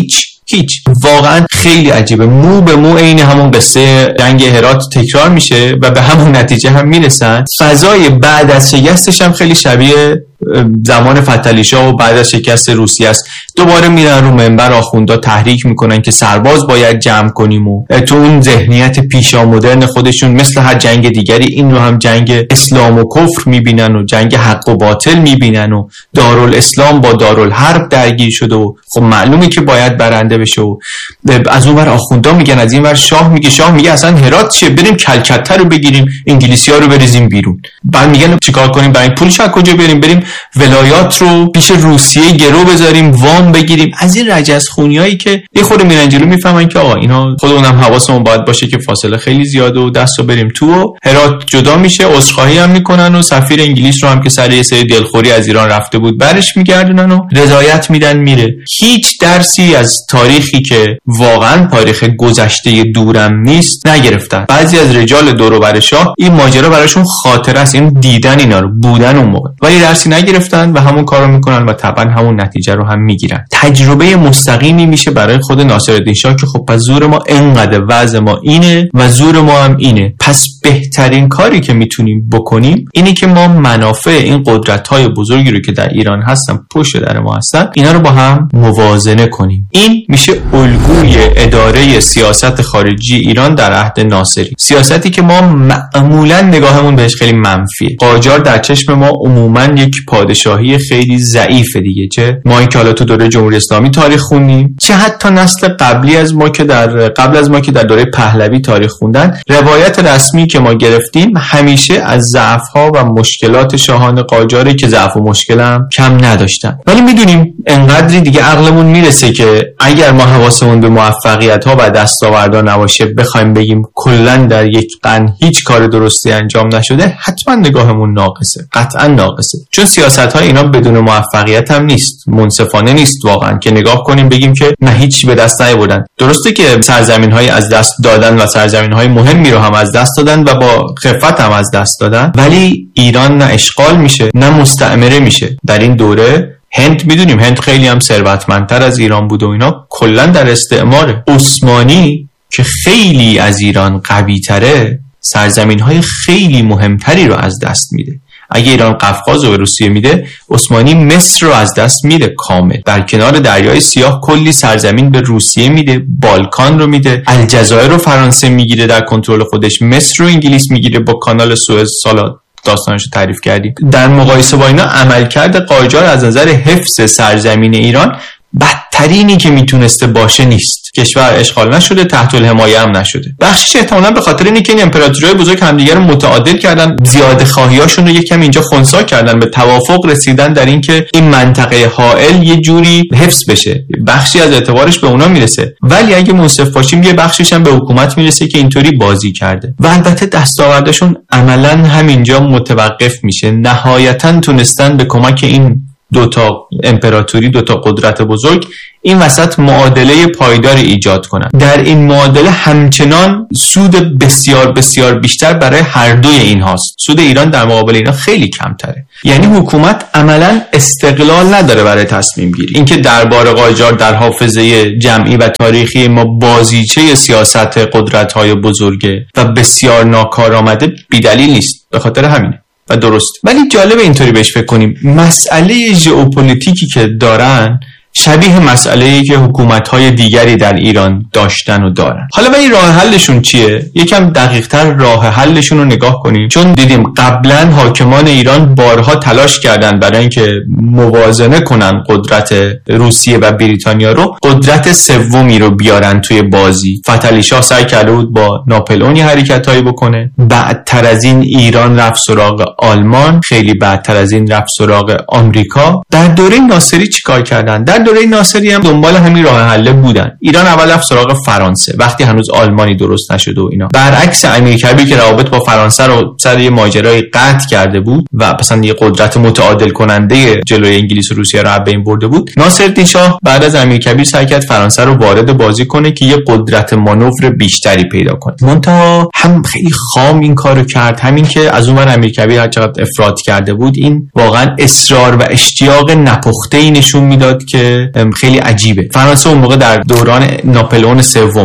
هیچ. واقعا خیلی عجیبه. مو به مو عین همون قصه جنگ هرات تکرار میشه و به همون نتیجه هم میرسن. فضای بعد از شکستش هم خیلی شبیه زمان فتحعلی شاه و بعد از شکست روسیه است. دوباره میرن رو منبر آخوندا تحریک میکنن که سرباز باید جمع کنیم و تو اون ذهنیت پیشا مدرن خودشون مثل هر جنگ دیگری این رو هم جنگ اسلام و کفر میبینن و جنگ حق و باطل میبینن و دارالاسلام با دارالحرب درگیر شده و خب معلومه که باید برنده بشه و از اون ور آخوندا میگن، از این ور شاه میگه اصلا هرات چیه، بریم کلکته رو بگیریم، انگلیسی‌ها رو بریزیم بیرون. بعد میگن چیکار کنیم، برای پولش از کجا بریم ولایات رو پیش روسیه گرو بذاریم، وام بگیریم. از این رجزخونیایی که یه خورده میرن جلو میفهمن که آقا اینا خودمونم حواسمون باید باشه که فاصله خیلی زیاده و دستو بریم تو و هرات جدا میشه. عذرخواهی هم میکنن و سفیر انگلیس رو هم که سر یه سری دلخوری از ایران رفته بود برش میگردونن و رضایت میدن میره. هیچ درسی از تاریخی که واقعا تاریخ گذشته دورم نیست نگرفتن. بعضی از رجال دور و بر شاه این ماجرا براشون خاطره است، این دیدن اینا رو، بودن اون موقع، ولی درسی نگرفتن و همون کارو میکنن و طبعا همون نتیجه رو هم میگیرن. تجربه مستقیمی میشه برای خود ناصرالدین شاه که خب پس زور ما انقدر، وضع ما اینه و زور ما هم اینه، پس بهترین کاری که میتونیم بکنیم اینه که ما منافع این قدرت‌های بزرگی رو که در ایران هستن، پشت در ما هستن، اینا رو با هم موازنه کنیم. این میشه الگوی اداره سیاست خارجی ایران در عهد ناصری، سیاستی که ما معمولا نگاهمون بهش خیلی منفیه. قاجار در چشم ما عموما یک پادشاهی خیلی ضعیفه دیگه، چه ما که حالا تو دوره جمهوری اسلامی تاریخ خوندیم، چه حتی نسل قبل از ما که در دوره پهلوی تاریخ خوندن. روایت رسمی که ما گرفتیم همیشه از ضعف‌ها و مشکلات شاهان قاجاری که ضعف و مشکل هم کم نداشتن. ولی میدونیم انقدری دیگه عقلمون میرسه که اگر ما حواسمون به موفقیت‌ها و دستاوردها نباشه، بخوایم بگیم کلاً در یک قرن هیچ کار درستی انجام نشده، حتما نگاهمون ناقصه، قطعا ناقصه. چون سیاست‌های اینا بدون موفقیت هم نیست، منصفانه نیست واقعا که نگاه کنیم بگیم که نه هیچی به دست نیاوردن. درسته که سرزمین‌های از دست دادن و سرزمین‌های مهمی رو هم از دست دادن و با خفت هم از دست دادن، ولی ایران نه اشغال میشه نه مستعمره میشه. در این دوره هند میدونیم هند خیلی هم ثروتمندتر از ایران بود و اینا کلا در استعماره. عثمانی که خیلی از ایران قوی تره سرزمین‌های خیلی مهمتری رو از دست میده. اگه ایران قفقاز رو به روسیه میده، عثمانی مصر رو از دست میده کامل. در کنار دریای سیاه کلی سرزمین به روسیه میده، بالکان رو میده، الجزایر رو فرانسه میگیره در کنترل خودش، مصر رو انگلیس میگیره با کانال سوئز. سالا داستانش رو تعریف کردیم. در مقایسه با اینا عملکرد قاجار از نظر حفظ سرزمین ایران بدترینی که میتونسته باشه نیست. کشور اشغال نشده، تحت الحمایه هم نشده. بخشش احتمالاً به خاطر اینکه این امپراتوری‌های بزرگ همدیگه رو متعادل کردن، زیاده خواهیاشون رو یکم اینجا خنثی کردن، به توافق رسیدن در اینکه این منطقه حائل یه جوری حفظ بشه. بخشی از اعتبارش به اونا میرسه، ولی اگه منصف باشیم یه بخشش هم به حکومت میرسه که اینطوری بازی کرده و البته دستاوردشون عملاً همینجا متوقف میشه. نهایتاً تونستن به کمک این دوتا امپراتوری، دوتا قدرت بزرگ، این وسط معادله پایداری ایجاد کنن. در این معادله همچنان سود بسیار بسیار بیشتر برای هر دوی این هاست. سود ایران در مقابل اینا خیلی کمتره. یعنی حکومت عملا استقلال نداره برای تصمیم گیری. اینکه دربار قاجار در حافظه جمعی و تاریخی ما بازیچه سیاست قدرت‌های بزرگه و بسیار ناکارآمده بی‌دلیل نیست. به خاطر همینه و درست. ولی جالب اینطوری بهش فکر کنیم، مسئله ژئوپلیتیکی که دارن شبیه مسئله‌ای که حکومت‌های دیگری در ایران داشتن و دارن. حالا ولی راه حلشون چیه؟ یکم دقیق‌تر راه حلشون رو نگاه کنیم، چون دیدیم قبلا حاکمان ایران بارها تلاش کردن برای اینکه موازنه کنن قدرت روسیه و بریتانیا رو، قدرت سومی رو بیارن توی بازی. فتحعلی شاه سعی کرده بود با ناپلئون حرکتایی بکنه، بعدتر از این ایران رفت سراغ آلمان، خیلی بعدتر از این رفت سراغ آمریکا. در دوره ناصری چیکار کردن؟ در دوره ناصری هم دنبال همین راه حل بودن. ایران اول رفت سراغ فرانسه وقتی هنوز آلمانی درست نشده و اینا. برعکس امیرکبیر که روابط با فرانسه رو سر یه ماجرای قطع کرده بود و مثلا یه قدرت متعادل کننده جلوی انگلیس و روسیه رو از بین برده بود، ناصرالدین شاه بعد از امیرکبیر سعی کرد فرانسه رو وارد بازی کنه که یه قدرت مانور بیشتری پیدا کنه. منتها هم خیلی خام این کارو کرد، همین که از اون ور امیرکبیر هر چقدر افراط کرده بود، این واقعا اصرار و اشتیاق نپخته‌ای نشون میداد که خیلی عجیبه. فرانسه اون موقع در دوران ناپلئون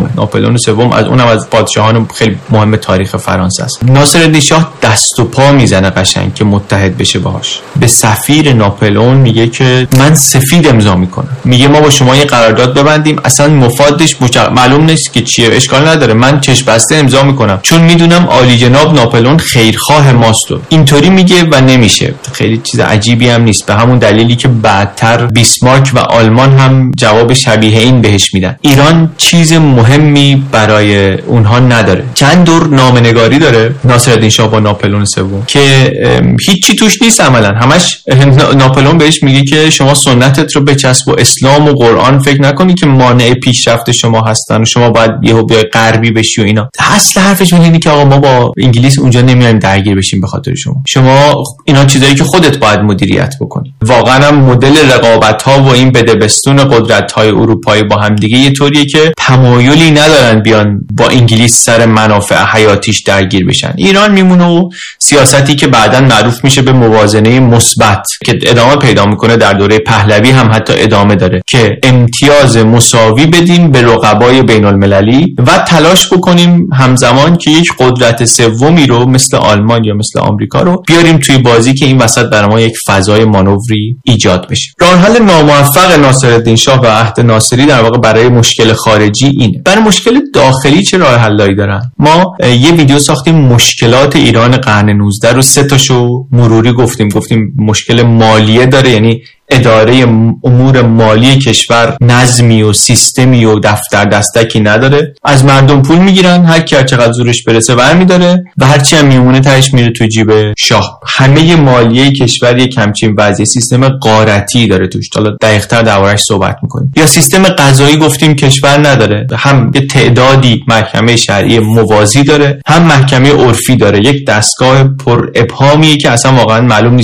سوم از اونم از پادشاهان خیلی مهم تاریخ فرانسه است. ناصرالدین شاه دست و پا میزنه قشنگ که متحد بشه باهاش. به سفیر ناپلئون میگه که من سفید امضا میکنم، میگه ما با شما یه قرارداد ببندیم، اصلا مفادش معلوم نیست که چیه، اشکال نداره، من چشم بسته امضا میکنم چون میدونم عالی جناب ناپلئون خیرخواه ماست. اینطوری میگه و نمیشه. خیلی چیز عجیبی هم نیست، به همون دلیلی که بعدتر بیسمارک و آلمان هم جواب شبیه این بهش میدن. ایران چیز مهمی برای اونها نداره. چند دور نامه‌نگاری داره ناصرالدین شاه با ناپلئون سوم که هیچی توش نیست عملا. همش ناپلئون بهش میگه که شما سنتت رو بچسب و اسلام و قرآن فکر نکنی که مانع پیشرفت شما هستن و شما باید یهو بیای غربی بشی و اینا. اصل حرفش اینه که آقا ما با انگلیس اونجا نمیایم درگیر بشیم به خاطر شما اینا چیزایی که خودت باید مدیریت بکنی. واقعا هم مدل رقابت‌ها و این بدبستون قدرت‌های اروپایی با هم دیگه یه طوریه که تمایلی ندارن بیان با انگلیس سر منافع حیاتیش درگیر بشن. ایران میمونه و سیاستی که بعداً معروف میشه به موازنه مثبت که ادامه پیدا میکنه در دوره پهلوی هم حتی ادامه داره که امتیاز مساوی بدیم به رقبای بین المللی و تلاش بکنیم همزمان که یک قدرت سومی رو مثل آلمان یا مثل آمریکا رو بیاریم توی بازی که این وسط برای ما یک فضای مانوری ایجاد بشه. راه حل ناموفق ناصرالدین شاه و عهد ناصری در واقع برای مشکل خارجی اینه. برای مشکل داخلی چه راه حلایی دارن؟ ما یه ویدیو ساختیم مشکلات ایران قرن 19 رو 3 تاشو مروری گفتیم مشکل مالیه داره، یعنی اداره امور مالی کشور نظمی و سیستمی و دفتر دستکی نداره، از مردم پول میگیرن، هر کی هر چقدر زورش برسه برمی‌داره و هر چی هم میمونه تهش میره تو جیب شاه. همه مالیه کشور یک همچین وضعیت سیستم غارتی داره توش. حالا دقیق‌تر دربارش صحبت می‌کنیم. یا سیستم قضایی گفتیم کشور نداره، هم یه تعدادی محکمه شرعی موازی داره، هم محکمه عرفی داره، یک دستگاه پر ابهامیه که اصلا واقعا معلوم نیست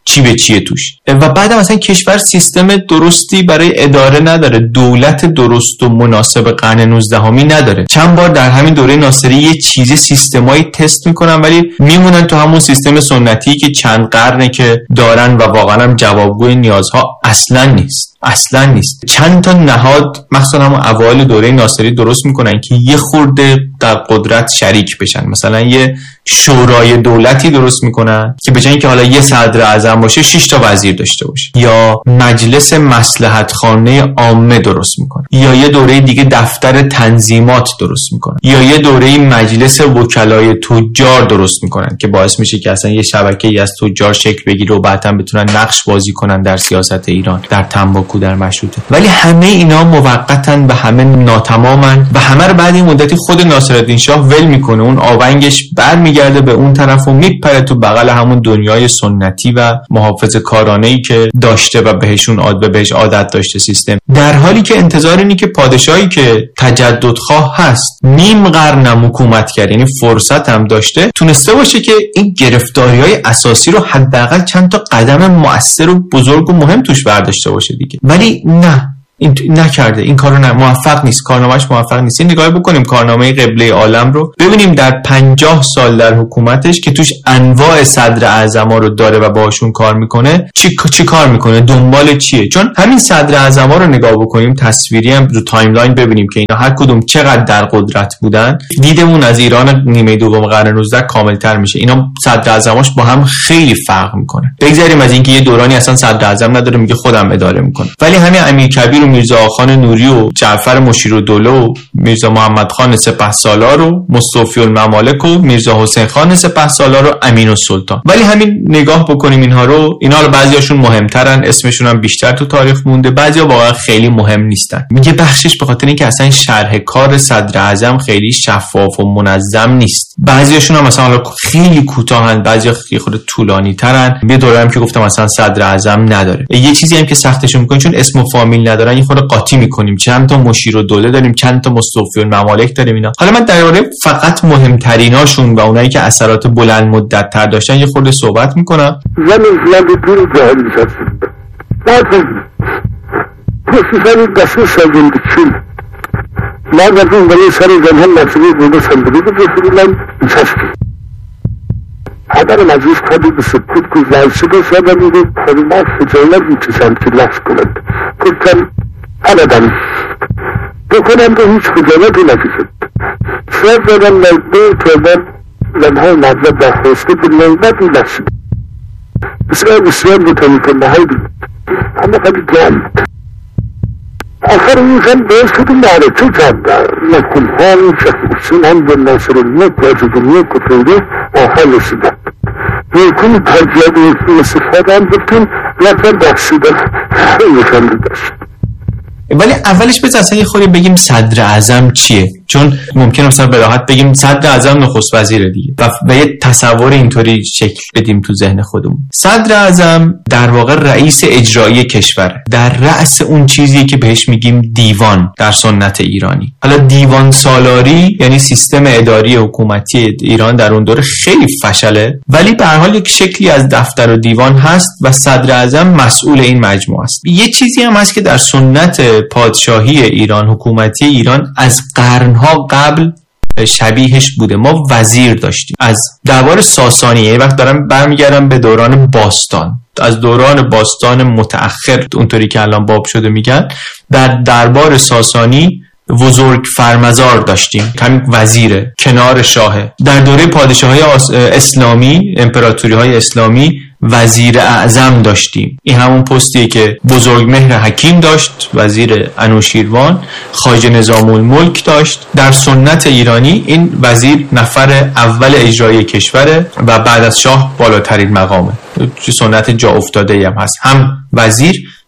چی به چیه توش. و بعد مثلا کشور سیستم درستی برای اداره نداره، دولت درست و مناسب قرن 19 نداره. چند بار در همین دوره ناصری یه چیزی سیستمایی تست میکنن ولی میمونن تو همون سیستم سنتی که چند قرنه که دارن و واقعا هم جوابگوی نیازها اصلا نیست. چند تا نهاد مثلا همون اوایل دوره ناصری درست میکنن که یه خورده در قدرت شریک بشن. مثلا یه شورای دولتی درست میکنن که به جای اینکه حالا یه صدر اعظم باشه 6 تا وزیر داشته باشه، یا مجلس مصلحت خانه عامه درست میکنن، یا یه دوره دیگه دفتر تنظیمات درست میکنن، یا یه دوره مجلس وکلای تجار درست میکنن که باعث میشه که اصلا یه شبکه‌ای از تجار شکل بگیره و بعداً بتونن نقش بازی کنن در سیاست ایران، در تنباکو، در مشروطه. ولی همه اینا موقتاً و همه ناتمامن و همه رو بعد این مدتی خود ناصرالدین شاه ول میکنه، اون آونگش برمیگرده به اون طرف و میپره تو بغل همون دنیای سنتی و محافظه‌کارانه‌ای که داشته و بهش عادت داشته سیستم. در حالی که انتظار اینه که پادشاهی که تجددخواه هست، نیم قرنم حکومت کرد، یعنی فرصت هم داشته، تونسته باشه که این گرفتاری‌های اساسی رو حداقل چند تا قدم مؤثر و بزرگ و مهم توش برداشته باشه دیگه. ولی نه، این نکرده، این کارو موفق نیست، کارنامه‌اش موفق نیست. این نگاه بکنیم کارنامه قبله عالم رو ببینیم در 50 سال در حکومتش که توش انواع صدر اعظما رو داره و باهاشون کار میکنه، چی کار میکنه، دنبال چیه. چون همین صدر اعظما رو نگاه بکنیم تصویری هم رو تایملاین ببینیم که اینا هر کدوم چقدر در قدرت بودن، دیدمون از ایران نیمه دوم قرن 19 کاملتر میشه. اینا صدر اعظماش با هم خیلی فرق میکنه. بگذاریم از اینکه یه دورانی اصلا صدر اعظم نداره، میگه خودم اداره میکنم، ولی همین امیرکبیر میرزا آخان نوری و جعفر مشیرالدوله و میرزا محمد خان سپهسالار و مصطفی الممالک و میرزا حسین خان سپهسالار و امین السلطان. ولی همین نگاه بکنیم اینا رو بعضیاشون مهمترن، اسمشون هم بیشتر تو تاریخ مونده، بعضیا واقعا خیلی مهم نیستن. میگه بخشش به خاطر اینکه اصلا شرح کار صدر اعظم خیلی شفاف و منظم نیست. بعضیاشون هم مثلا خیلی کوتاهن، بعضیا خیلی طولانی ترن. یه دوره هم که گفتم مثلا صدر اعظم نداره. یه چیزی هم که سختشون میکنه چون اسم و فامیل ندارن، این خود قاطی میکنیم، چند تا مشیرالدوله داریم، چند تا مصطفی الممالک داریم اینا. حالا من درباره فقط مهمتریناشون و اونایی که اثرات بلند مدت تر داشتن یه خورده صحبت میکنم. زمین دور جهانی هست. بعد پسیدن دسته سازنده چون من از این برای سر زنها نصیبی بوده سندگی بسیدن نشستی. اگر مجلس کردی به سکوت که زایسته شده میده کلمات فجایله میتیسند که لفظ کند. گفتم ابدا بکنم به هیچ خجالتی نکشد. شاید زدم نزده کردن زنهای مطلب برخواسته به نوبتی نشد. بسیار بکنی که نهایی اما خیلی جمع آخر این زن باید شده معرفه کرده نکنها این شخصین هم به ناصرالدین واجدونی کتوره آخر رسیدن نیکنی ترجیح استفاده هم بکن لطفا بخشیده خیلی خنده داشت. ولی اولش بذار اصلا یه خوری بگیم صدر اعظم چیه، چون ممکنه مثلا به راحت بگیم صدر اعظم نخست وزیره دیگه و یه تصور اینطوری شکل بدیم تو ذهن خودمون. صدر اعظم در واقع رئیس اجرایی کشوره، در رأس اون چیزی که بهش میگیم دیوان در سنت ایرانی. حالا دیوان سالاری یعنی سیستم اداری حکومتی ایران در اون دوره خیلی فشله، ولی به هر حال یک شکلی از دفتر و دیوان هست و صدر اعظم مسئول این مجموعه است. یه چیزی هم هست که در سنت پادشاهی ایران، حکومتی ایران از قرنها قبل شبیهش بوده. ما وزیر داشتیم از دربار ساسانی، یه وقت دارم برمیگردم به دوران باستان، از دوران باستان متأخر اونطوری که الان باب شده میگن، در دربار ساسانی بزرگ فرمزار داشتیم، همین وزیره کنار شاهه. در دوره پادشاهی اسلامی، امپراتوری های اسلامی، وزیر اعظم داشتیم. این همون پستیه که بزرگمهر حکیم داشت، وزیر انوشیروان، خواجه نظام الملک داشت. در سنت ایرانی این وزیر نفر اول اجرایی کشوره و بعد از شاه بالاترین مقامه. سنت جا افتاده هم هست، هم وزیر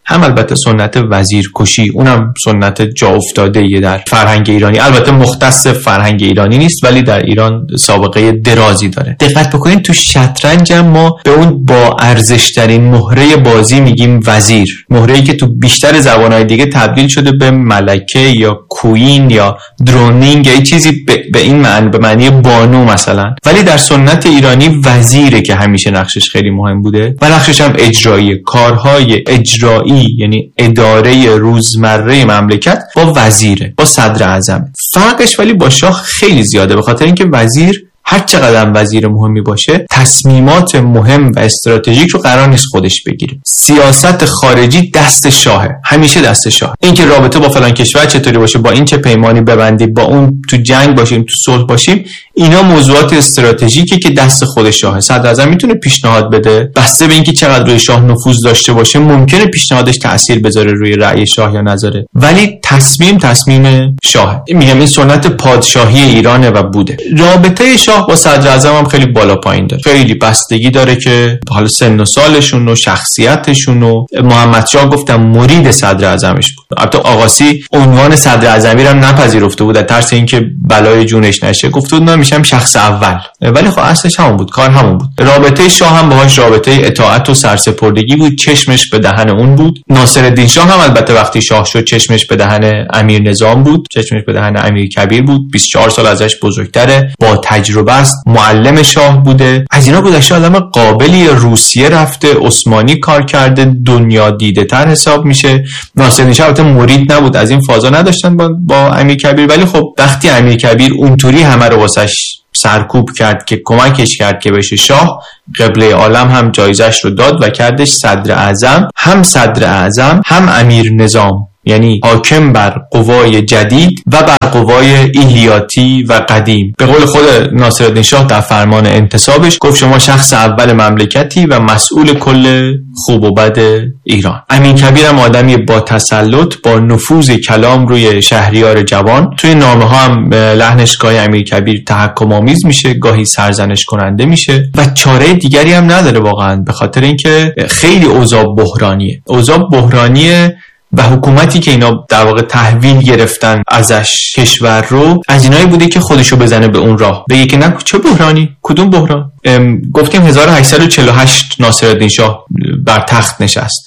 هم البته سنت وزیرکشی، اونم سنت جا افتاده‌ای در فرهنگ ایرانی، البته مختص فرهنگ ایرانی نیست ولی در ایران سابقه درازی داره. دقت بکنید تو شطرنج ما به اون با ارزش ترین مهره بازی میگیم وزیر، مهره‌ای که تو بیشتر زبان‌های دیگه تبدیل شده به ملکه یا کوین یا درونینگ یا چیزی به این معنی، به معنی بانو مثلا، ولی در سنت ایرانی وزیره که همیشه نقشش خیلی مهم بوده و نقشش هم اجرایی، کارهای اجرایی یعنی اداره روزمره مملکت با وزیره، با صدر اعظم. فرقش ولی با شاه خیلی زیاده، به خاطر اینکه وزیر هر چقدر وزیر مهمی باشه تصمیمات مهم و استراتژیک رو قرار نیست خودش بگیره. سیاست خارجی دست شاهه، همیشه دست شاه. اینکه رابطه با فلان کشور چطوری باشه، با این چه پیمانی ببندیم، با اون تو جنگ باشیم، تو صلح باشیم، اینا موضوعات استراتژیکی که دست خود شاهه. صدر اعظم میتونه پیشنهاد بده، بسته به اینکه چقدر روی شاه نفوذ داشته باشه ممکنه پیشنهادش تأثیر بذاره روی رأی شاه یا نذاره، ولی تصمیم شاهه. میگم این سنت پادشاهی ایرانه و بوده. رابطه شاه با صدر اعظم هم خیلی بالا پایین داره، خیلی بستگی داره که حالا سن و سالشون و شخصیتشون و محمد شاه گفتم مرید صدر اعظمش بود. البته آقاسی عنوان صدر اعظمی رو نپذیرفته بود، در ترس اینکه بلای جونش نشه گفته بود من میشم شخص اول، ولی خب اصلش همون بود، کار همون بود. رابطه شاه هم باهاش رابطه اطاعت و سرسپردگی بود، چشمش به دهن اون بود. ناصرالدین شاه هم البته وقتی شاه شد چشمش به دهن امیر نظام بود، چشمش به دهن امیر کبیر بود، 24 سال ازش بزرگتره، با تجربه است، معلم شاه بوده. از اینا گذشته آدم قابلی، روسیه رفته، عثمانی کار کرده، دنیا دیده تر حساب میشه. ناصرالدین شاه البته مرید نبود، از این فازا نداشتن با امیر کبیر، ولی خب وقتی امیر کبیر اونطوری همه رو واسش سرکوب کرد که کمکش کرد که بشه شاه، قبله عالم هم جایزش رو داد و کردش صدر اعظم. هم صدر اعظم هم امیر نظام، یعنی حاکم بر قوای جدید و بر قوای ایلیاتی و قدیم. به قول خود ناصرالدین شاه در فرمان انتصابش گفت شما شخص اول مملکتی و مسئول کل خوب و بد ایران. امیر کبیر هم آدمی با تسلط، با نفوذ کلام روی شهریار جوان. توی نامه ها هم لحنش گاهی امیر کبیر تحکم آمیز میشه، گاهی سرزنش کننده میشه و چاره دیگری هم نداره واقعا، به خاطر اینکه خیلی اوضاع بحرانیه و حکومتی که اینا در واقع تحویل گرفتن ازش کشور رو، از اینایی بوده که خودشو بزنه به اون راه، بگه که نه چه بحرانی، کدوم بحران. گفتیم 1848 ناصرالدین شاه بر تخت نشست.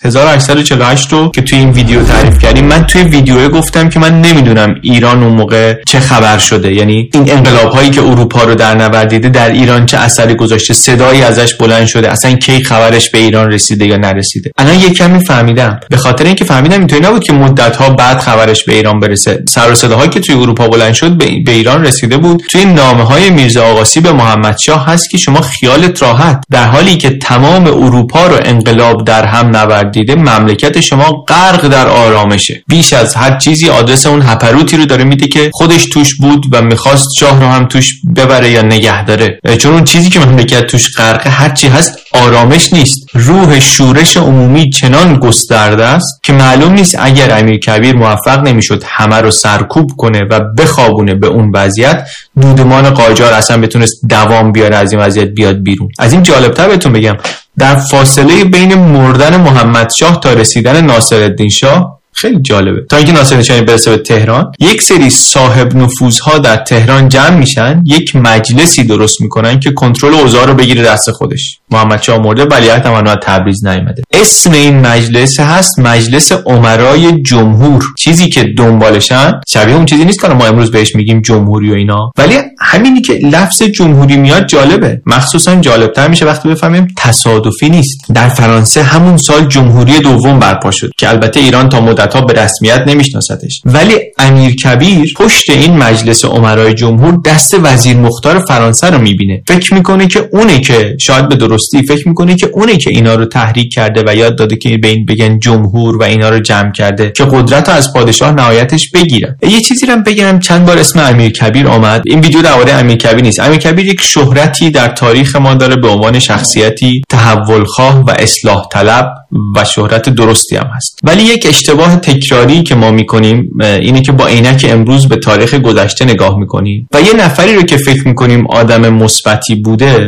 1848 رو که توی این ویدیو تعریف کردیم، من توی ویدیو گفتم که من نمیدونم ایران اون موقع چه خبر شده، یعنی این انقلاب هایی که اروپا رو در نوردیده در ایران چه اثری گذاشته، صدایی ازش بلند شده، اصلا کی خبرش به ایران رسیده یا نرسیده. الان یک کمی فهمیدم، به خاطر اینکه فهمیدم اینطوری نبود که مدت ها بعد خبرش به ایران برسه. سر و صداهایی که توی اروپا بلند شد به ایران رسیده بود. توی نامه های میرزا آقاسی به محمد شاه هست که شما خیالت راحت، در حالی که تمام اروپا رو انقلاب در هم نوردیده، مملکت شما غرق در آرامشه. بیش از هر چیزی آدرس اون هپروتی رو داره میده که خودش توش بود و میخواست شاه رو هم توش ببره یا نگه داره، چون اون چیزی که مملکت توش غرقه هر چی هست آرامش نیست. روح شورش عمومی چنان گسترده است که معلوم نیست اگر امیر کبیر موفق نمیشد همه رو سرکوب کنه و بخوابونه به اون وضعیت، دودمان قاجار اصلا بتونست دوام بیاره، از این وضعیت بیاد بیرون. از این جالبتر بهتون بگم، در فاصله بین مردن محمد شاه تا رسیدن ناصرالدین شاه، خیلی جالبه، تا اینکه ناصرالدین شاه برسه به تهران، یک سری صاحب نفوذها در تهران جمع میشن، یک مجلسی درست میکنن که کنترل اوضاع رو بگیره دست خودش. محمد شاه مرده، ولیعهد هم از تبریز نیامده. اسم این مجلس هست مجلس امرای جمهور، چیزی که دنبالشن شبیه اون چیزی نیست که ما امروز بهش میگیم جمهوری و اینا، ولی همینی که لفظ جمهوری میاد جالبه. مخصوصا جالبتر میشه وقتی بفهمیم تصادفی نیست. در فرانسه همون سال جمهوری دوم برپا شد که البته ایران تا مدت‌ها به رسمیت نمیشناستش، ولی امیر کبیر پشت این مجلس امرای جمهور دست وزیر مختار فرانسه رو میبینه. فکر میکنه که اونه که شاید به درستی فکر میکنه که اونه که اینا رو تحریک کرده و یاد داده که به این بگن جمهور و اینا رو جمع کرده که قدرت رو از پادشاه نهایتش بگیره. یه چیزی رو بگم، چند بار اسم امیر کبیر آمد. این ویدیو درباره امیر کبیر نیست. امیر کبیر یک شهرتی در تاریخ ما داره به عنوان شخصیتی تحولخواه و اصلاح طلب و شهرت درستی هم هست، ولی یک اشتباه تکراری که ما میکنیم اینه که با عینک امروز به تاریخ گذشته نگاه میکنیم و یه نفری رو که فکر میکنیم آدم مثبتی بوده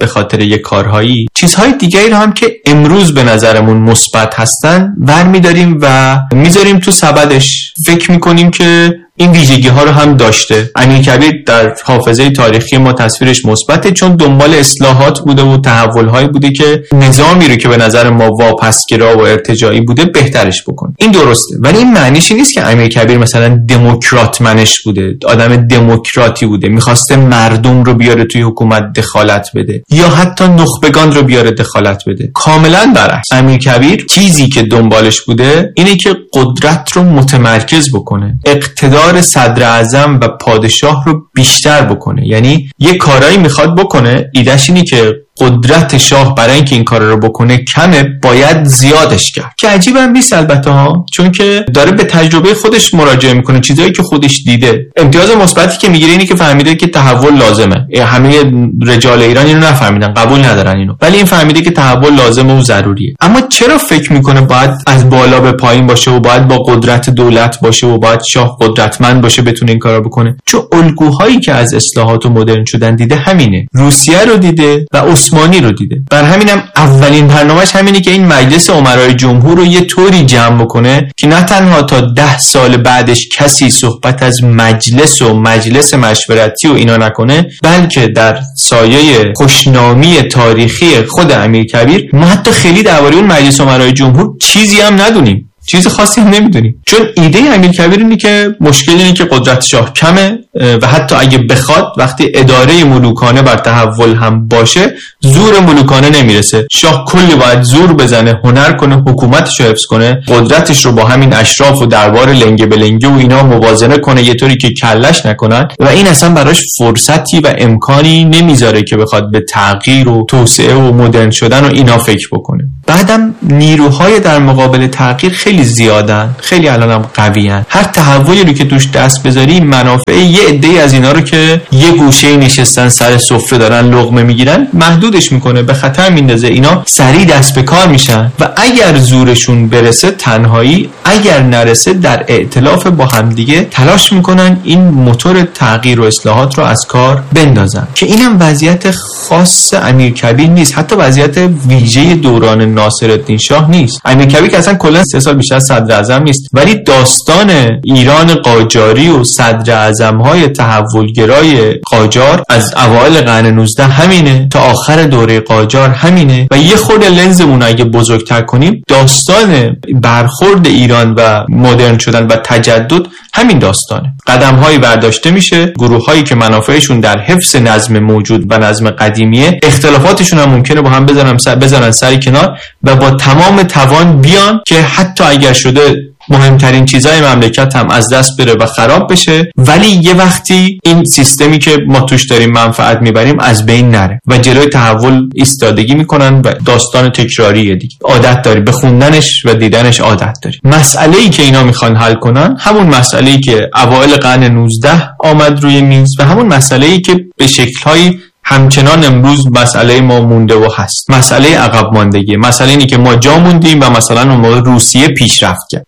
به خاطر یک کارهایی، چیزهای دیگری رو هم که امروز به نظرمون مثبت هستن برمی‌داریم و میذاریم تو سبدش. فکر میکنیم که این ویژگی ها رو هم داشته. امیرکبیر در حافظه تاریخی ما تصویرش مثبته، چون دنبال اصلاحات بوده و تحول هایی بوده که نظامی رو که به نظر ما واپسگرا و ارتجاعی بوده بهترش بکنه. این درسته، ولی این معنیش نیست که امیرکبیر مثلا دموکرات منش بوده، آدم دموکراتی بوده، میخواسته مردم رو بیاره توی حکومت دخالت بده یا حتی نخبگان رو بیاره دخالت بده. کاملا برعکس. امیرکبیر چیزی که دنبالش بوده اینه که قدرت رو متمرکز بکنه، اقتدار صدر اعظم و پادشاه رو بیشتر بکنه. یعنی یه کارایی میخواد بکنه، ایدهش اینی که قدرت شاه برای اینکه این کار رو بکنه کمه، باید زیادش کرد. که عجیب هم نیست البته ها، چون که داره به تجربه خودش مراجعه میکنه، چیزایی که خودش دیده. امتیاز مثبتی که میگیره اینه که فهمیده که تحول لازمه. همه رجال ایران اینو نفهمیدن، قبول ندارن اینو، ولی این فهمیده که تحول لازمه و ضروریه. اما چرا فکر میکنه باید از بالا به پایین باشه و باید با قدرت دولت باشه و باید شاه قدرتمند باشه بتونه این کارا بکنه؟ چون الگوهایی که از اصلاحات و مدرن شدن دیده همینه. روسیه رو دیده و عثمانی رو دیده. بر همینم اولین برنامه‌اش همینه که این مجلس امرای جمهور رو یه طوری جمع بکنه که نه تنها تا 10 سال بعدش کسی صحبت از مجلس و مجلس مشورتی و اینا نکنه، بلکه در سایه خوشنامی تاریخی خود امیرکبیر ما حتی خیلی درباره اون مجلس امرای جمهور چیزی هم ندونیم، چیز خاصی هم نمیدونیم. چون ایده امیرکبیر اینه که مشکل اینه که قدرت شاه کمه و حتی اگه بخواد وقتی اداره ملوکانه بر تحول هم باشه زور ملوکانه نمیرسه. شاه کلی باید زور بزنه، هنر کنه، حکومتش رو حفظ کنه، قدرتش رو با همین اشراف و دربار لنگه به لنگه و اینا موازنه کنه یه طوری که کلش نکنن و این اصلا براش فرصتی و امکانی نمیذاره که بخواد به تغییر و توسعه و مدرن شدن و اینا فکر بکنه. بعدم نیروهای در مقابل تغییر خیلی زیادن، خیلی الانم قویان. هر تحولی رو که توش دست بذاری منافع یه عده‌ای از اینا رو که یه گوشه نشستن سر سفره دارن لقمه میگیرن محدودش میکنه، به خطر میندازه. اینا سریع دست به کار میشن و اگر زورشون برسه تنهایی، اگر نرسه در ائتلاف با همدیگه تلاش میکنن این موتور تغییر و اصلاحات رو از کار بندازن. که اینم وضعیت خاص امیرکبیر نیست، حتی وضعیت ویژه دوران ناصرالدین شاه نیست. امیرکبیر که اصلا کلا 3 سال بیشتر صدر اعظم نیست، ولی داستان ایران قاجاری و صدر اعظم‌های تحولگرای قاجار از اوایل قرن 19 همینه تا آخر دوره قاجار همینه و یه خورده لنزمون اگه بزرگتر کنیم داستان برخورد ایران و مدرن شدن و تجدد همین داستانه. قدم‌هایی برداشته میشه، گروه‌هایی که منافعشون در حفظ نظم موجود و نظم قدیمیه، اختلافاتشون هم ممکنه با هم بزنن سر کنار و با تمام توان بیان که حتی اگر شده مهمترین چیزای مملکت هم از دست بره و خراب بشه، ولی یه وقتی این سیستمی که ما توش داریم منفعت میبریم از بین نره و جلوی تحول ایستادگی میکنن و داستان تکراریه دیگه. عادت داری به خوندنش و دیدنش، عادت داری. مسئله‌ای که اینا میخوان حل کنن همون مسئله‌ای که اوایل قرن 19 آمد روی میز و همون مسئله‌ای که به شکل‌های همچنان امروز مسئله ما مونده و هست. مسئله عقب ماندگی، مسئله اینه که ما جا موندیم و مثلا اون موقع روسیه پیشرفت کرد.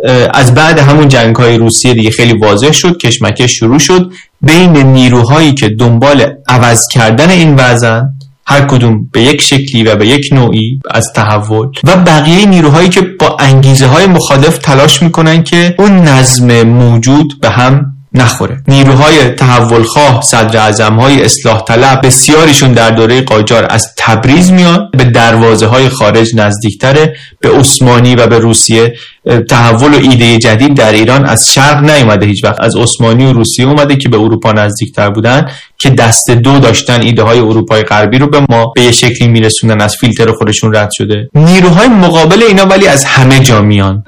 بعد همون جنگ‌های روسیه دیگه خیلی واضح شد، کشمکش شروع شد بین نیروهایی که دنبال عوض کردن این وضع، هر کدوم به یک شکلی و به یک نوعی از تحول، و بقیه نیروهایی که با انگیزه‌های مخالف تلاش میکنن که اون نظم موجود به هم نخوره. نیروهای تحولخواه، صدر اعظم‌های اصلاح طلب، بسیاریشون در دوره قاجار از تبریز میان، به دروازه‌های خارج نزدیکتره، به عثمانی و به روسیه. تحول و ایده جدید در ایران از شرق نیومده هیچ وقت، از عثمانی و روسیه اومده که به اروپا نزدیکتر بودن، که دست دو داشتن ایده های اروپای غربی رو به ما به یه شکلی میرسوندن، از فیلتر خودشون رد شده. نیروهای مقابل اینا ولی از همه جا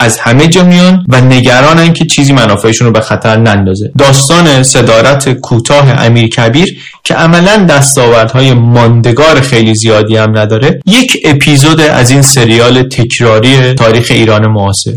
میان و نگرانن که چیزی منافعشون رو به خطر نندازه. داستان صدارت کوتاه امیرکبیر که عملاً دستاوردهای ماندگار خیلی زیادی هم نداره، یک اپیزود از این سریال تکراری تاریخ ایران معاصر.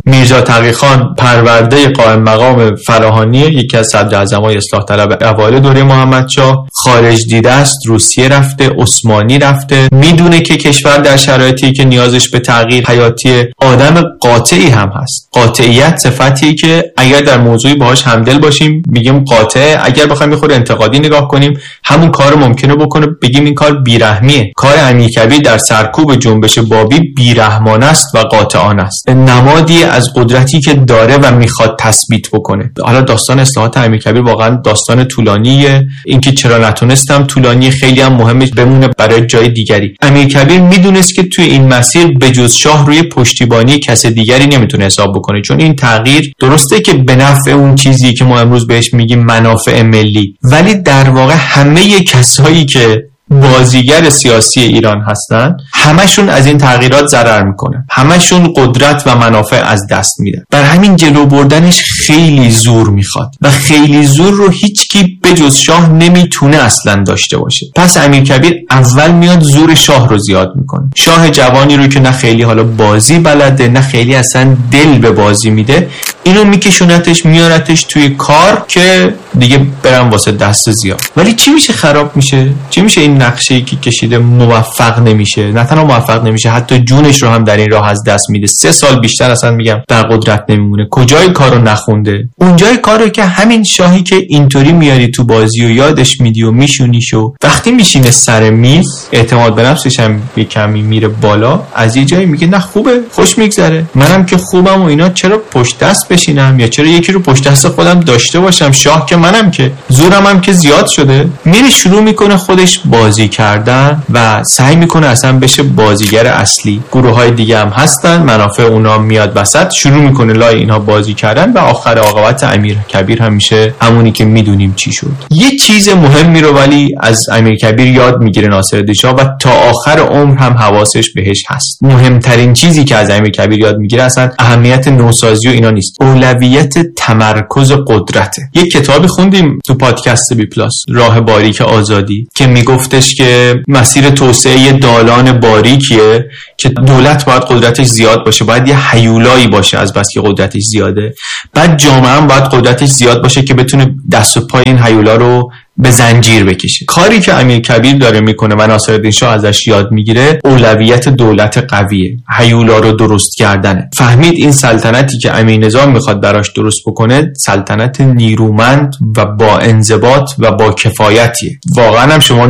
میرزا تقی‌خان پرورده قائم مقام فراهانی، یکی از صدراعظمای اصلاح طلب اوایل دوره محمدشاه، خارج دیده است، روسیه رفته، عثمانی رفته، میدونه که کشور در شرایطی که نیازش به تغییر حیاتی، آدم قاطعی هم هست. قاطعیت صفتیه که اگر در موضوعی باهاش همدل باشیم میگیم قاطع، اگر بخوایم یه خورده انتقادی نگاه کنیم همون کار ممکنه بکنه بگیم این کار بیرحمیه. کار امیرکبیر در سرکوب جنبش بابی بیرحمانه است و قاطعانه است، نمادی از قدرتی که داره و میخواد تثبیت بکنه. حالا داستان اصلاحات امیرکبیر واقعا داستان طولانیه، اینکه چرا نتونستم طولانی، خیلی هم مهمه بمونه برای جای دیگری. امیرکبیر میدونست که توی این مسیر به جز شاه روی پشتیبانی کس دیگری نمیتونه حساب بکنه، چون این تغییر درسته که به نفع اون چیزی که ما امروز بهش میگیم منافع ملی، ولی در واقع همه کسایی که بازیگر سیاسی ایران هستن همشون از این تغییرات ضرر میکنن، همشون قدرت و منافع از دست میدن. بر همین جلو بردنش خیلی زور میخواد و خیلی زور رو هیچکی به جز شاه نمیتونه اصلا داشته باشه. پس امیرکبیر اول میاد زور شاه رو زیاد میکنه، شاه جوانی رو که نه خیلی حالا بازی بلده نه خیلی اصلا دل به بازی میده، اینو میکشونتش میارتش توی کار که دیگه برم واسه دست زیاد. ولی چی میشه خراب میشه؟ چی میشه این نقشه‌ای که کشیده موفق نمیشه؟ نه تنها موفق نمیشه، حتی جونش رو هم در این راه از دست میده. 3 سال بیشتر اصلا میگم در قدرت نمیمونه. کجای کارو نخونده؟ اونجای کارو که همین شاهی که اینطوری میاری تو بازی و یادش میدی و میشونیش و وقتی میشینه سر میز اعتماد به نفسش هم یه کمی میره بالا، از یه جایی میگه نه خوبه، خوش میگذره، منم که خوبم و اینا، چرا پشت دست بشینم یا چرا یکی رو پشت دست خودم داشته باشم؟ شاه که منم که زورم هم که زیاد شده. میره شروع میکنه خودش بازی کردن و سعی میکنه اصلا بشه بازیگر اصلی. گروه‌های دیگه هم هستن، منافع اونا میاد وسط، شروع میکنه لای اینها بازی کردن و آخر عاقبت امیرکبیر هم میشه همونی که میدونیم چی شد. یه چیز مهمی رو ولی از امیرکبیر یاد میگیره ناصرالدین شاه و تا آخر عمر هم حواسش بهش هست. مهمترین چیزی که از امیرکبیر یاد میگیره اصلا اهمیت نوسازی و اینا نیست، اولویت تمرکز قدرته. یک کتابی خوندیم تو پادکست بی پلاس، راه باریک آزادی، که میگفتش که مسیر توسعه دالان باریکیه که دولت باید قدرتش زیاد باشه، باید یه هیولایی باشه از بس که قدرتش زیاده، بعد جامعه هم باید قدرتش زیاد باشه که بتونه دست و پای این هیولا رو به زنجیر بکشه. کاری که امیرکبیر داره میکنه و ناصرالدین شاه ازش یاد میگیره اولویت دولت قویه، هیولا رو درست کردنه. فهمید این سلطنتی که امیر نظام میخواد براش درست بکنه سلطنت نیرومند و با انضباط و با کفایتیه. واقعا هم شما